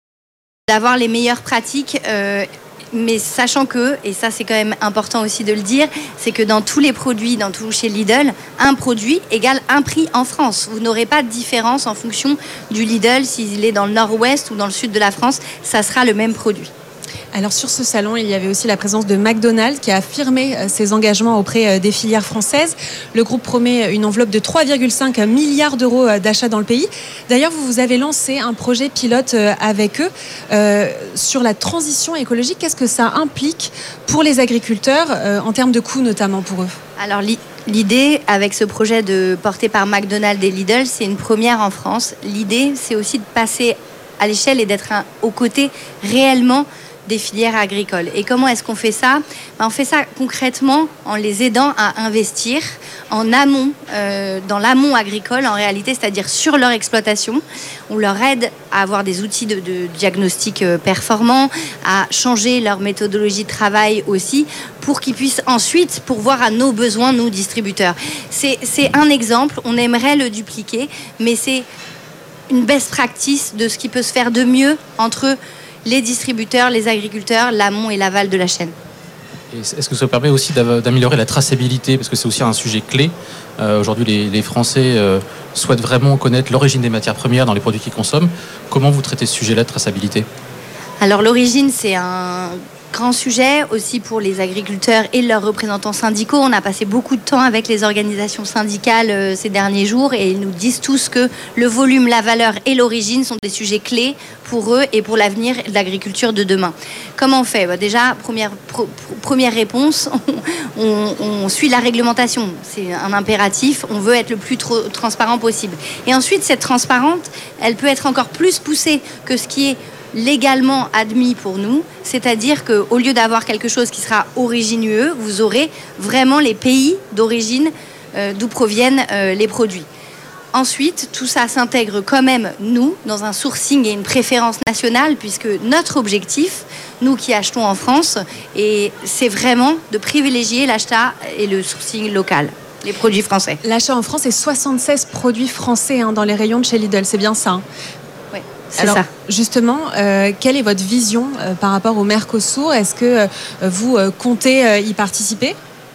d'avoir les meilleures pratiques, euh, mais sachant que, et ça c'est quand même important aussi de le dire, c'est que dans tous les produits, dans tout chez Lidl, un produit égale un prix en France. Vous n'aurez pas de différence en fonction du Lidl, s'il est dans le nord-ouest ou dans le sud de la France, ça sera le même produit. Alors sur ce salon, il y avait aussi la présence de McDonald's qui a affirmé ses engagements auprès des filières françaises. Le groupe promet une enveloppe de trois virgule cinq milliards d'euros d'achat dans le pays. D'ailleurs, vous, vous avez lancé un projet pilote avec eux euh, sur la transition écologique. Qu'est-ce que ça implique pour les agriculteurs, euh, en termes de coûts notamment pour eux ? Alors l'idée avec ce projet de, porté par McDonald's et Lidl, c'est une première en France. L'idée, c'est aussi de passer à l'échelle et d'être un, aux côtés réellement des filières agricoles. Et comment est-ce qu'on fait ça ? Ben, on fait ça concrètement en les aidant à investir en amont, euh, dans l'amont agricole en réalité, c'est-à-dire sur leur exploitation. On leur aide à avoir des outils de, de diagnostic euh, performants, à changer leur méthodologie de travail aussi, pour qu'ils puissent ensuite pourvoir à nos besoins, nous distributeurs. C'est, c'est un exemple, on aimerait le dupliquer, mais c'est une best practice de ce qui peut se faire de mieux entre les distributeurs, les agriculteurs, l'amont et l'aval de la chaîne. Et est-ce que ça permet aussi d'améliorer la traçabilité ? Parce que c'est aussi un sujet clé. Euh, aujourd'hui, les, les Français euh, souhaitent vraiment connaître l'origine des matières premières dans les produits qu'ils consomment. Comment vous traitez ce sujet-là de traçabilité ? Alors l'origine, c'est un grand sujet aussi pour les agriculteurs et leurs représentants syndicaux. On a passé beaucoup de temps avec les organisations syndicales euh, ces derniers jours et ils nous disent tous que le volume, la valeur et l'origine sont des sujets clés pour eux et pour l'avenir de l'agriculture de demain. Comment on fait ? Bah déjà, première, pro, première réponse, on, on, on suit la réglementation. C'est un impératif. On veut être le plus trop, transparent possible. Et ensuite, cette transparence, elle peut être encore plus poussée que ce qui est légalement admis pour nous, c'est-à-dire qu'au lieu d'avoir quelque chose qui sera origineux, vous aurez vraiment les pays d'origine euh, d'où proviennent euh, les produits. Ensuite, tout ça s'intègre quand même, nous, dans un sourcing et une préférence nationale, puisque notre objectif, nous qui achetons en France, et c'est vraiment de privilégier l'achat et le sourcing local, les produits français. L'achat en France, c'est soixante-seize produits français hein, dans les rayons de chez Lidl, c'est bien ça hein ? Oui. C'est Alors, ça. Justement, euh, quelle est votre vision euh, par rapport au Mercosur ? Est-ce que euh, vous euh, comptez euh, y participer ?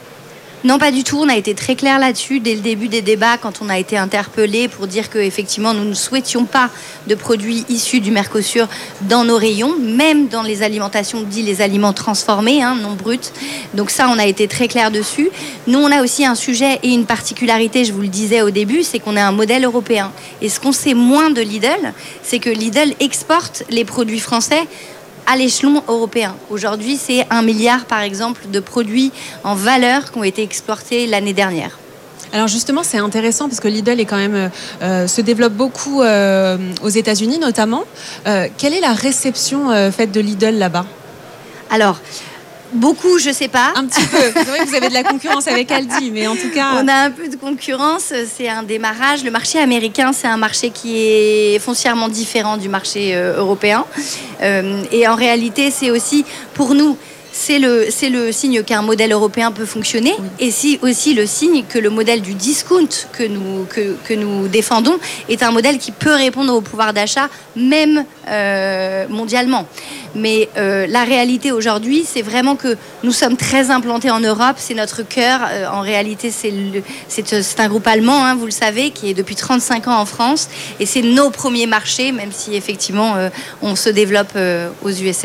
Non, pas du tout. On a été très clair là-dessus dès le début des débats quand on a été interpellés pour dire qu'effectivement, nous ne souhaitions pas de produits issus du Mercosur dans nos rayons, même dans les alimentations, dit les aliments transformés, hein, non bruts. Donc ça, on a été très clair dessus. Nous, on a aussi un sujet et une particularité, je vous le disais au début, c'est qu'on est un modèle européen. Et ce qu'on sait moins de Lidl, c'est que Lidl exporte les produits français à l'échelon européen. Aujourd'hui, c'est un milliard, par exemple, de produits en valeur qui ont été exportés l'année dernière. Alors justement, c'est intéressant parce que Lidl est quand même euh, se développe beaucoup euh, aux États-Unis, notamment. Euh, quelle est la réception euh, faite de Lidl là-bas ? Alors, beaucoup, je sais pas. Un petit peu. C'est vrai que vous avez de la concurrence avec Aldi, mais en tout cas... On a un peu de concurrence, c'est un démarrage. Le marché américain, c'est un marché qui est foncièrement différent du marché euh, européen. Euh, et en réalité, c'est aussi, pour nous, c'est le, c'est le signe qu'un modèle européen peut fonctionner. Oui. Et c'est aussi le signe que le modèle du discount que nous, que, que nous défendons est un modèle qui peut répondre au pouvoir d'achat, même euh, mondialement. Mais euh, la réalité aujourd'hui, c'est vraiment que nous sommes très implantés en Europe, c'est notre cœur. Euh, en réalité, c'est, le, c'est, c'est un groupe allemand, hein, vous le savez, qui est depuis trente-cinq ans en France. Et c'est nos premiers marchés, même si effectivement, euh, on se développe euh, aux U S A.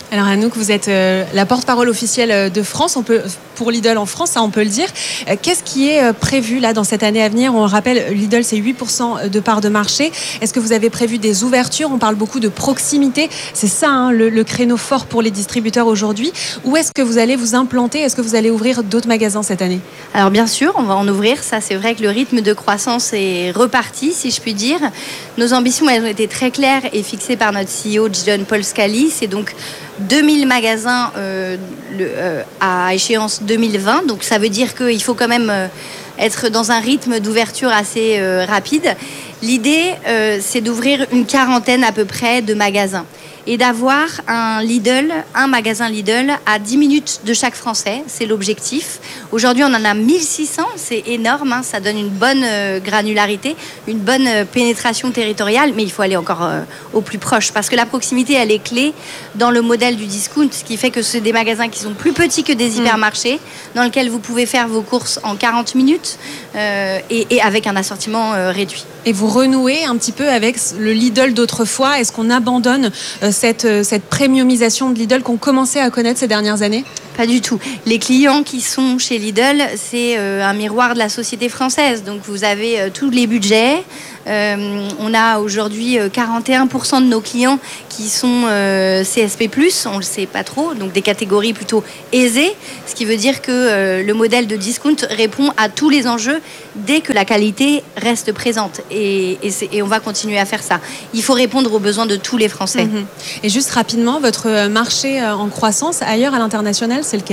Alors Anouk, vous êtes euh, la porte-parole officielle de France, on peut, pour Lidl en France, ça on peut le dire. Euh, qu'est-ce qui est euh, prévu là dans cette année à venir? On le rappelle, Lidl c'est huit pour cent de part de marché. Est-ce que vous avez prévu des ouvertures? On parle beaucoup de proximité, c'est ça hein, le, le créneau fort pour les distributeurs aujourd'hui. Où est-ce que vous allez vous implanter? Est-ce que vous allez ouvrir d'autres magasins cette année? Alors bien sûr, on va en ouvrir, ça c'est vrai que le rythme de croissance est reparti, si je puis dire. Nos ambitions elles ont été très claires et fixées par notre C E O John-Paul Scali, c'est donc deux mille magasins euh, le, euh, à échéance deux mille vingt. Donc ça veut dire qu'il faut quand même euh, être dans un rythme d'ouverture assez euh, rapide. L'idée, euh, c'est d'ouvrir une quarantaine à peu près de magasins et d'avoir un Lidl, un magasin Lidl à dix minutes de chaque Français. C'est l'objectif. Aujourd'hui, on en a mille six cents. C'est énorme. Hein, ça donne une bonne euh, granularité, une bonne euh, pénétration territoriale. Mais il faut aller encore euh, au plus proche parce que la proximité, elle est clé dans le modèle du discount, ce qui fait que c'est des magasins qui sont plus petits que des hypermarchés, mmh. dans lesquels vous pouvez faire vos courses en quarante minutes euh, et, et avec un assortiment euh, réduit. Et vous renouez un petit peu avec le Lidl d'autrefois. Est-ce qu'on abandonne euh, cette, euh, cette premiumisation de Lidl qu'on commençait à connaître ces dernières années? Pas du tout. Les clients qui sont chez Lidl, c'est euh, un miroir de la société française. Donc vous avez euh, tous les budgets. Euh, on a aujourd'hui euh, quarante et un pour cent de nos clients qui sont euh, C S P plus, on le sait pas trop, donc des catégories plutôt aisées, ce qui veut dire que euh, le modèle de discount répond à tous les enjeux dès que la qualité reste présente. Et, et, c'est, et on va continuer à faire ça. Il faut répondre aux besoins de tous les Français. Mmh. Et juste rapidement, votre marché en croissance ailleurs à l'international, c'est lequel ?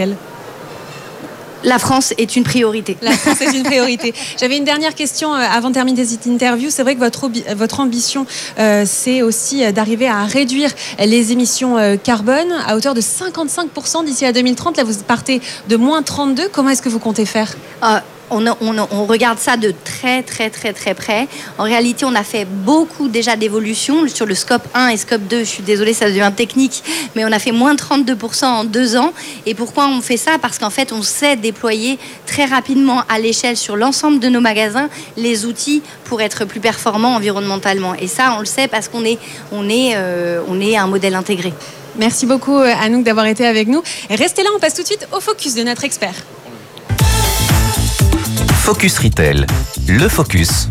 La France est une priorité. La France est une priorité. J'avais une dernière question avant de terminer cette interview. C'est vrai que votre, votre ambition, euh, c'est aussi d'arriver à réduire les émissions euh, carbone à hauteur de cinquante-cinq pour cent d'ici à deux mille trente. Là, vous partez de moins trente-deux. Comment est-ce que vous comptez faire ? euh, On, on, on regarde ça de très très très très près. En réalité, on a fait beaucoup déjà d'évolutions sur le scope un et scope deux. Je suis désolée, ça devient technique, mais on a fait moins trente-deux pour cent en deux ans. Et pourquoi on fait ça ? Parce qu'en fait, on sait déployer très rapidement à l'échelle sur l'ensemble de nos magasins les outils pour être plus performants environnementalement. Et ça, on le sait parce qu'on est, on est, euh, on est un modèle intégré. Merci beaucoup Anouk d'avoir été avec nous. Et restez là, on passe tout de suite au focus de notre expert. Focus Retail, le focus.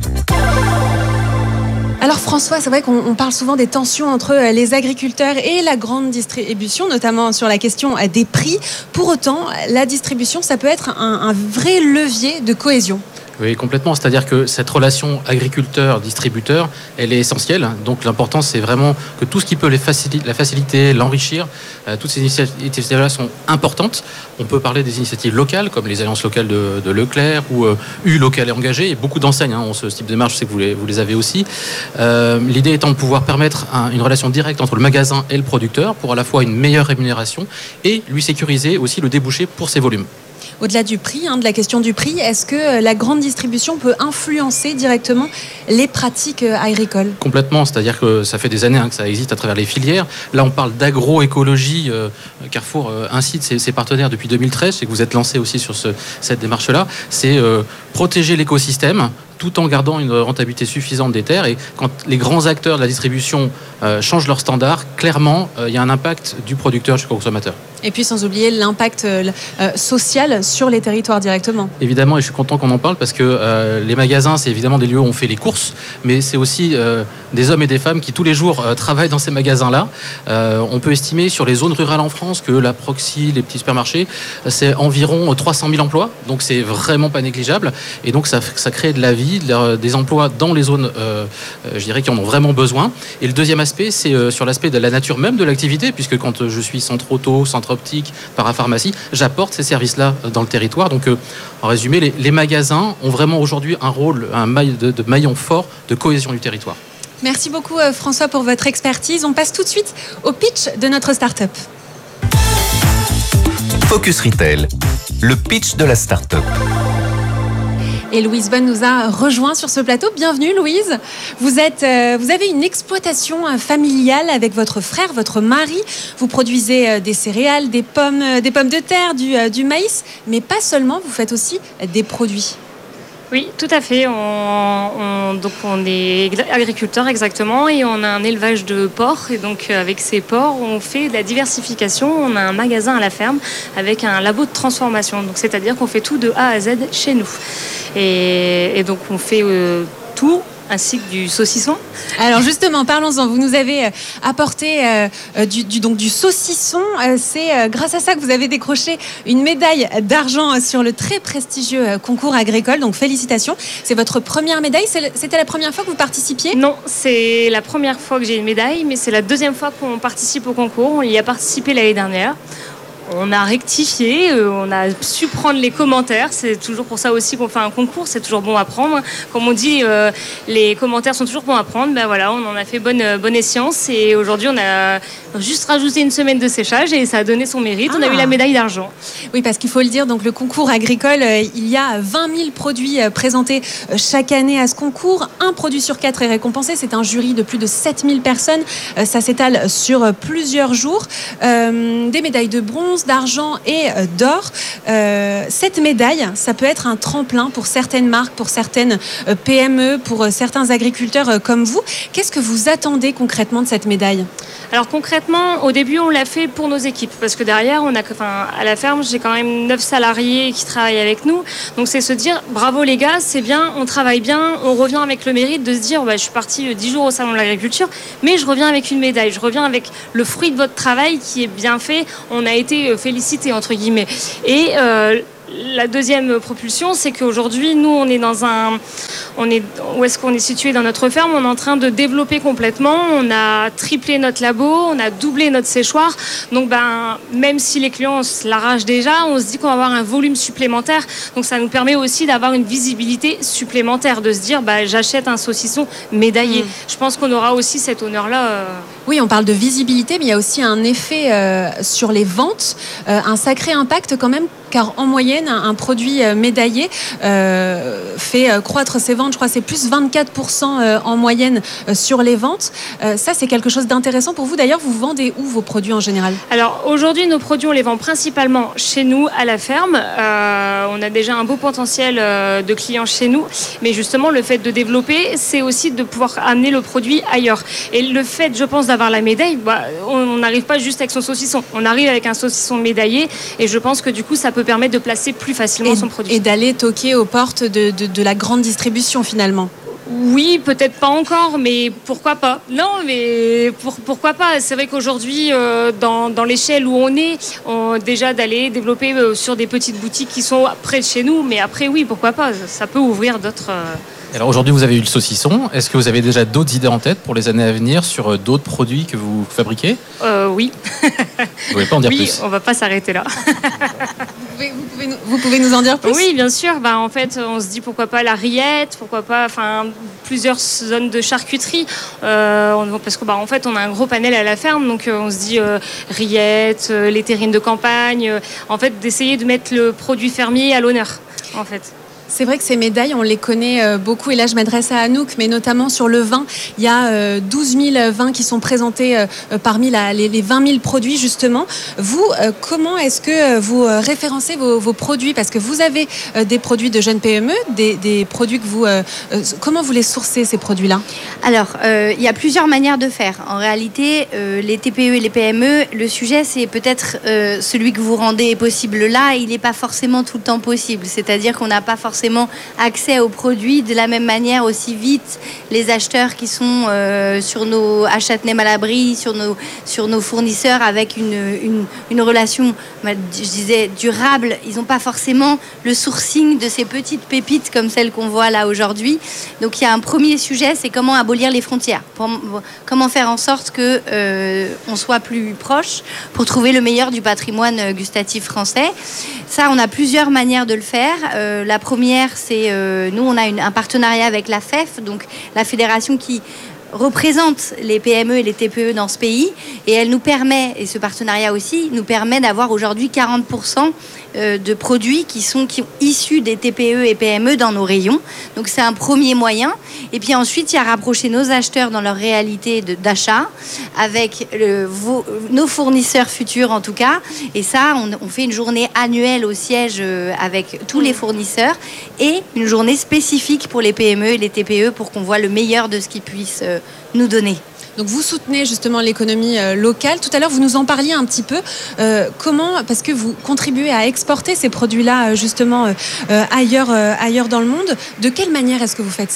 Alors François, c'est vrai qu'on parle souvent des tensions entre les agriculteurs et la grande distribution, notamment sur la question des prix. Pour autant, la distribution, ça peut être un, un vrai levier de cohésion. Oui, complètement. C'est-à-dire que cette relation agriculteur-distributeur, elle est essentielle. Donc l'important, c'est vraiment que tout ce qui peut les faciliter, la faciliter, l'enrichir, euh, toutes ces initiatives-là sont importantes. On peut parler des initiatives locales, comme les alliances locales de, de Leclerc ou euh, U local et engagé. Et beaucoup d'enseignes hein, ont ce type de démarche, je sais que vous les, vous les avez aussi. Euh, l'idée étant de pouvoir permettre un, une relation directe entre le magasin et le producteur pour à la fois une meilleure rémunération et lui sécuriser aussi le débouché pour ses volumes. Au-delà du prix, hein, de la question du prix, est-ce que la grande distribution peut influencer directement les pratiques agricoles ? Complètement, c'est-à-dire que ça fait des années hein, que ça existe à travers les filières. Là, on parle d'agroécologie. Euh, Carrefour euh, incite ses, ses partenaires depuis deux mille treize, c'est que vous êtes lancé aussi sur ce, cette démarche-là. C'est euh, protéger l'écosystème tout en gardant une rentabilité suffisante des terres. Et quand les grands acteurs de la distribution euh, changent leurs standards, clairement, euh, il y a un impact du producteur jusqu'au consommateur. Et puis sans oublier l'impact euh, social sur les territoires directement. Évidemment, et je suis content qu'on en parle parce que euh, les magasins, c'est évidemment des lieux où on fait les courses, mais c'est aussi euh, des hommes et des femmes qui tous les jours euh, travaillent dans ces magasins-là. Euh, on peut estimer sur les zones rurales en France que la proxy, les petits supermarchés, c'est environ trois cent mille emplois, donc c'est vraiment pas négligeable. Et donc ça, ça crée de la vie, des emplois dans les zones, euh, je dirais, qui en ont vraiment besoin. Et le deuxième aspect, c'est euh, sur l'aspect de la nature même de l'activité, puisque quand je suis centre auto, centre optique, parapharmacie, j'apporte ces services-là dans le territoire. Donc, euh, en résumé, les, les magasins ont vraiment aujourd'hui un rôle, un maille de, de maillon fort de cohésion du territoire. Merci beaucoup François pour votre expertise. On passe tout de suite au pitch de notre start-up. Focus Retail, le pitch de la start-up. Et Louise Bonne nous a rejoint sur ce plateau. Bienvenue Louise. Vous, êtes, euh, vous avez une exploitation familiale avec votre frère, votre mari. Vous produisez euh, des céréales, des pommes, euh, des pommes de terre, du, euh, du maïs, mais pas seulement, vous faites aussi euh, des produits. Oui, tout à fait. On, on, donc on est agriculteur exactement et on a un élevage de porcs. Et donc avec ces porcs, on fait de la diversification. On a un magasin à la ferme avec un labo de transformation. Donc c'est-à-dire qu'on fait tout de A à Z chez nous. Et, et donc on fait euh, tout, ainsi que du saucisson. Alors justement, parlons-en. Vous nous avez apporté euh, du, du, donc du saucisson. Euh, c'est euh, grâce à ça que vous avez décroché une médaille d'argent sur le très prestigieux concours agricole. Donc félicitations. C'est votre première médaille. C'est, c'était la première fois que vous participiez ? Non, c'est la première fois que j'ai une médaille, mais c'est la deuxième fois qu'on participe au concours. On y a participé l'année dernière. On a rectifié, euh, on a su prendre les commentaires. C'est toujours pour ça aussi qu'on fait un concours, c'est toujours bon à prendre. Comme on dit, euh, les commentaires sont toujours bons à prendre. Ben voilà, on en a fait bonne, bonne escience et aujourd'hui on a juste rajouté une semaine de séchage et ça a donné son mérite. Ah. On a eu la médaille d'argent. Oui, parce qu'il faut le dire, donc le concours agricole, euh, il y a vingt mille produits euh, présentés euh, chaque année à ce concours. Un produit sur quatre est récompensé. C'est un jury de plus de sept mille personnes. Euh, ça s'étale sur euh, plusieurs jours. Euh, des médailles de bronze, d'argent et d'or. Euh, cette médaille, ça peut être un tremplin pour certaines marques, pour certaines P M E, pour certains agriculteurs comme vous. Qu'est-ce que vous attendez concrètement de cette médaille ? Alors concrètement, au début, on l'a fait pour nos équipes parce que derrière, on a, enfin, à la ferme, j'ai quand même neuf salariés qui travaillent avec nous. Donc c'est se dire, bravo les gars, c'est bien, on travaille bien, on revient avec le mérite de se dire, bah, je suis partie dix jours au salon de l'agriculture, mais je reviens avec une médaille, je reviens avec le fruit de votre travail qui est bien fait. On a été félicité entre guillemets et euh, la deuxième propulsion, c'est qu'aujourd'hui, nous, on est dans un, on est, où est-ce qu'on est situé dans notre ferme ? On est en train de développer complètement. On a triplé notre labo, on a doublé notre séchoir. Donc, ben, même si les clients se l'arrachent déjà, on se dit qu'on va avoir un volume supplémentaire. Donc, ça nous permet aussi d'avoir une visibilité supplémentaire, de se dire, bah, j'achète un saucisson médaillé. Mmh. Je pense qu'on aura aussi cet honneur-là. Euh... Oui, on parle de visibilité, mais il y a aussi un effet euh, sur les ventes, euh, un sacré impact quand même. Car en moyenne, un produit médaillé euh, fait croître ses ventes. Je crois que c'est plus vingt-quatre pour cent en moyenne sur les ventes. Euh, ça, c'est quelque chose d'intéressant pour vous. D'ailleurs, vous vendez où vos produits en général ? Alors aujourd'hui, nos produits, on les vend principalement chez nous, à la ferme. Euh, on a déjà un beau potentiel de clients chez nous. Mais justement, le fait de développer, c'est aussi de pouvoir amener le produit ailleurs. Et le fait, je pense, d'avoir la médaille, bah, on n'arrive pas juste avec son saucisson. On arrive avec un saucisson médaillé. Et je pense que du coup, ça peut permettre de placer plus facilement et, son produit. Et d'aller toquer aux portes de, de, de la grande distribution finalement. Oui, peut-être pas encore, mais pourquoi pas ? Non, mais pour, pourquoi pas ? C'est vrai qu'aujourd'hui, euh, dans, dans l'échelle où on est, on, déjà d'aller développer euh, sur des petites boutiques qui sont près de chez nous, mais après oui, pourquoi pas ? Ça peut ouvrir d'autres... Euh... Alors aujourd'hui, vous avez eu le saucisson. Est-ce que vous avez déjà d'autres idées en tête pour les années à venir sur d'autres produits que vous fabriquez ? euh, Oui. Vous pouvez pas en dire oui, plus ? Oui, on va pas s'arrêter là. vous, pouvez, vous, pouvez nous, vous pouvez nous en dire plus ? Oui, bien sûr. Bah, en fait, on se dit pourquoi pas la rillette, pourquoi pas, enfin, plusieurs zones de charcuterie, euh, on, parce que bah, en fait, on a un gros panel à la ferme, donc euh, on se dit euh, rillette, euh, les terrines de campagne. Euh, en fait, d'essayer de mettre le produit fermier à l'honneur, en fait. C'est vrai que ces médailles, on les connaît beaucoup. Et là, je m'adresse à Anouk, mais notamment sur le vin. Il y a douze mille vins qui sont présentés parmi la, les, les vingt mille produits, justement. Vous, comment est-ce que vous référencez vos, vos produits ? Parce que vous avez des produits de jeunes P M E, des, des produits que vous... Comment vous les sourcez, ces produits-là ? Alors, euh, il y a plusieurs manières de faire. En réalité, euh, les T P E et les P M E, le sujet, c'est peut-être euh, celui que vous rendez possible là, il n'est pas forcément tout le temps possible. C'est-à-dire qu'on n'a pas forcément accès aux produits de la même manière aussi vite. Les acheteurs qui sont euh, sur nos à Châtenay-Malabry, sur nos sur nos fournisseurs avec une une, une relation, je disais, durable, ils n'ont pas forcément le sourcing de ces petites pépites comme celles qu'on voit là aujourd'hui. Donc il y a un premier sujet, c'est comment abolir les frontières, pour, comment faire en sorte que euh, on soit plus proche pour trouver le meilleur du patrimoine gustatif français. Ça, on a plusieurs manières de le faire. Euh, la première, c'est euh, nous, on a une, un partenariat avec la F E F, donc la fédération qui représente les P M E et les T P E dans ce pays et elle nous permet, et ce partenariat aussi, nous permet d'avoir aujourd'hui quarante pour cent de produits qui sont qui, issus des T P E et P M E dans nos rayons. Donc c'est un premier moyen. Et puis ensuite, il y a rapprocher nos acheteurs dans leur réalité de, d'achat avec le, vos, nos fournisseurs futurs en tout cas. Et ça, on, on fait une journée annuelle au siège avec tous les fournisseurs et une journée spécifique pour les P M E et les T P E pour qu'on voit le meilleur de ce qu'ils puissent nous donner. Donc vous soutenez justement l'économie euh, locale. Tout à l'heure, vous nous en parliez un petit peu. Euh, comment, parce que vous contribuez à exporter ces produits-là euh, justement euh, ailleurs, euh, ailleurs dans le monde. De quelle manière est-ce que vous faites ça ?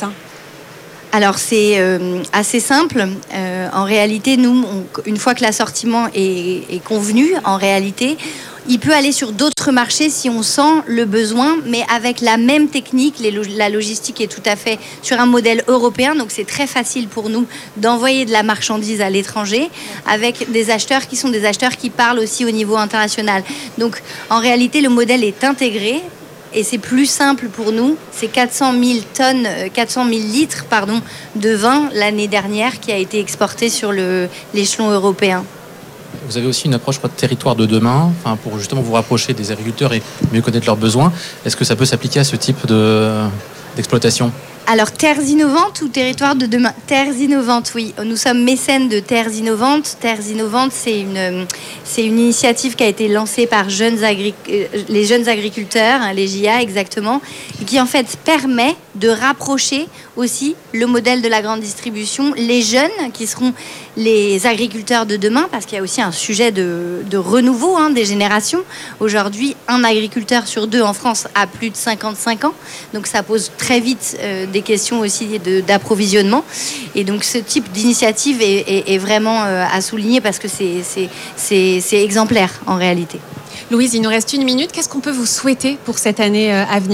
Alors c'est euh, assez simple. Euh, en réalité, nous, on, une fois que l'assortiment est, est convenu, en réalité, il peut aller sur d'autres marchés si on sent le besoin, mais avec la même technique. Les, la logistique est tout à fait sur un modèle européen, donc c'est très facile pour nous d'envoyer de la marchandise à l'étranger avec des acheteurs qui sont des acheteurs qui parlent aussi au niveau international. Donc en réalité, le modèle est intégré. Et c'est plus simple pour nous. C'est quatre cent mille tonnes, quatre cent mille litres, pardon, de vin l'année dernière qui a été exporté sur le, l'échelon européen. Vous avez aussi une approche, je crois, de territoire de demain, enfin, pour justement vous rapprocher des agriculteurs et mieux connaître leurs besoins. Est-ce que ça peut s'appliquer à ce type de, d'exploitation ? Alors, Terres Innovantes ou Territoire de demain ? Terres Innovantes, oui. Nous sommes mécènes de Terres Innovantes. Terres Innovantes, c'est une, c'est une initiative qui a été lancée par jeunes agri- les jeunes agriculteurs, hein, les J A exactement, et qui en fait permet de rapprocher aussi le modèle de la grande distribution, les jeunes qui seront les agriculteurs de demain, parce qu'il y a aussi un sujet de, de renouveau hein, des générations. Aujourd'hui, un agriculteur sur deux en France a plus de cinquante-cinq ans, donc ça pose très vite euh, des questions aussi de, d'approvisionnement. Et donc ce type d'initiative est, est, est vraiment euh, à souligner parce que c'est, c'est, c'est, c'est exemplaire en réalité. Louise, il nous reste une minute. Qu'est-ce qu'on peut vous souhaiter pour cette année euh, à venir ?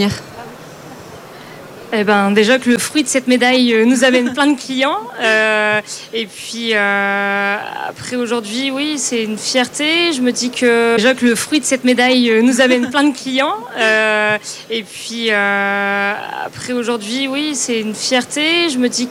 Eh ben, déjà que le fruit de cette médaille nous amène plein de clients. Euh, et puis, euh, après, aujourd'hui, oui, c'est une fierté. Je me dis que déjà que le fruit de cette médaille nous amène plein de clients. Euh, et puis, euh, après, aujourd'hui, oui, c'est une fierté. Je me dis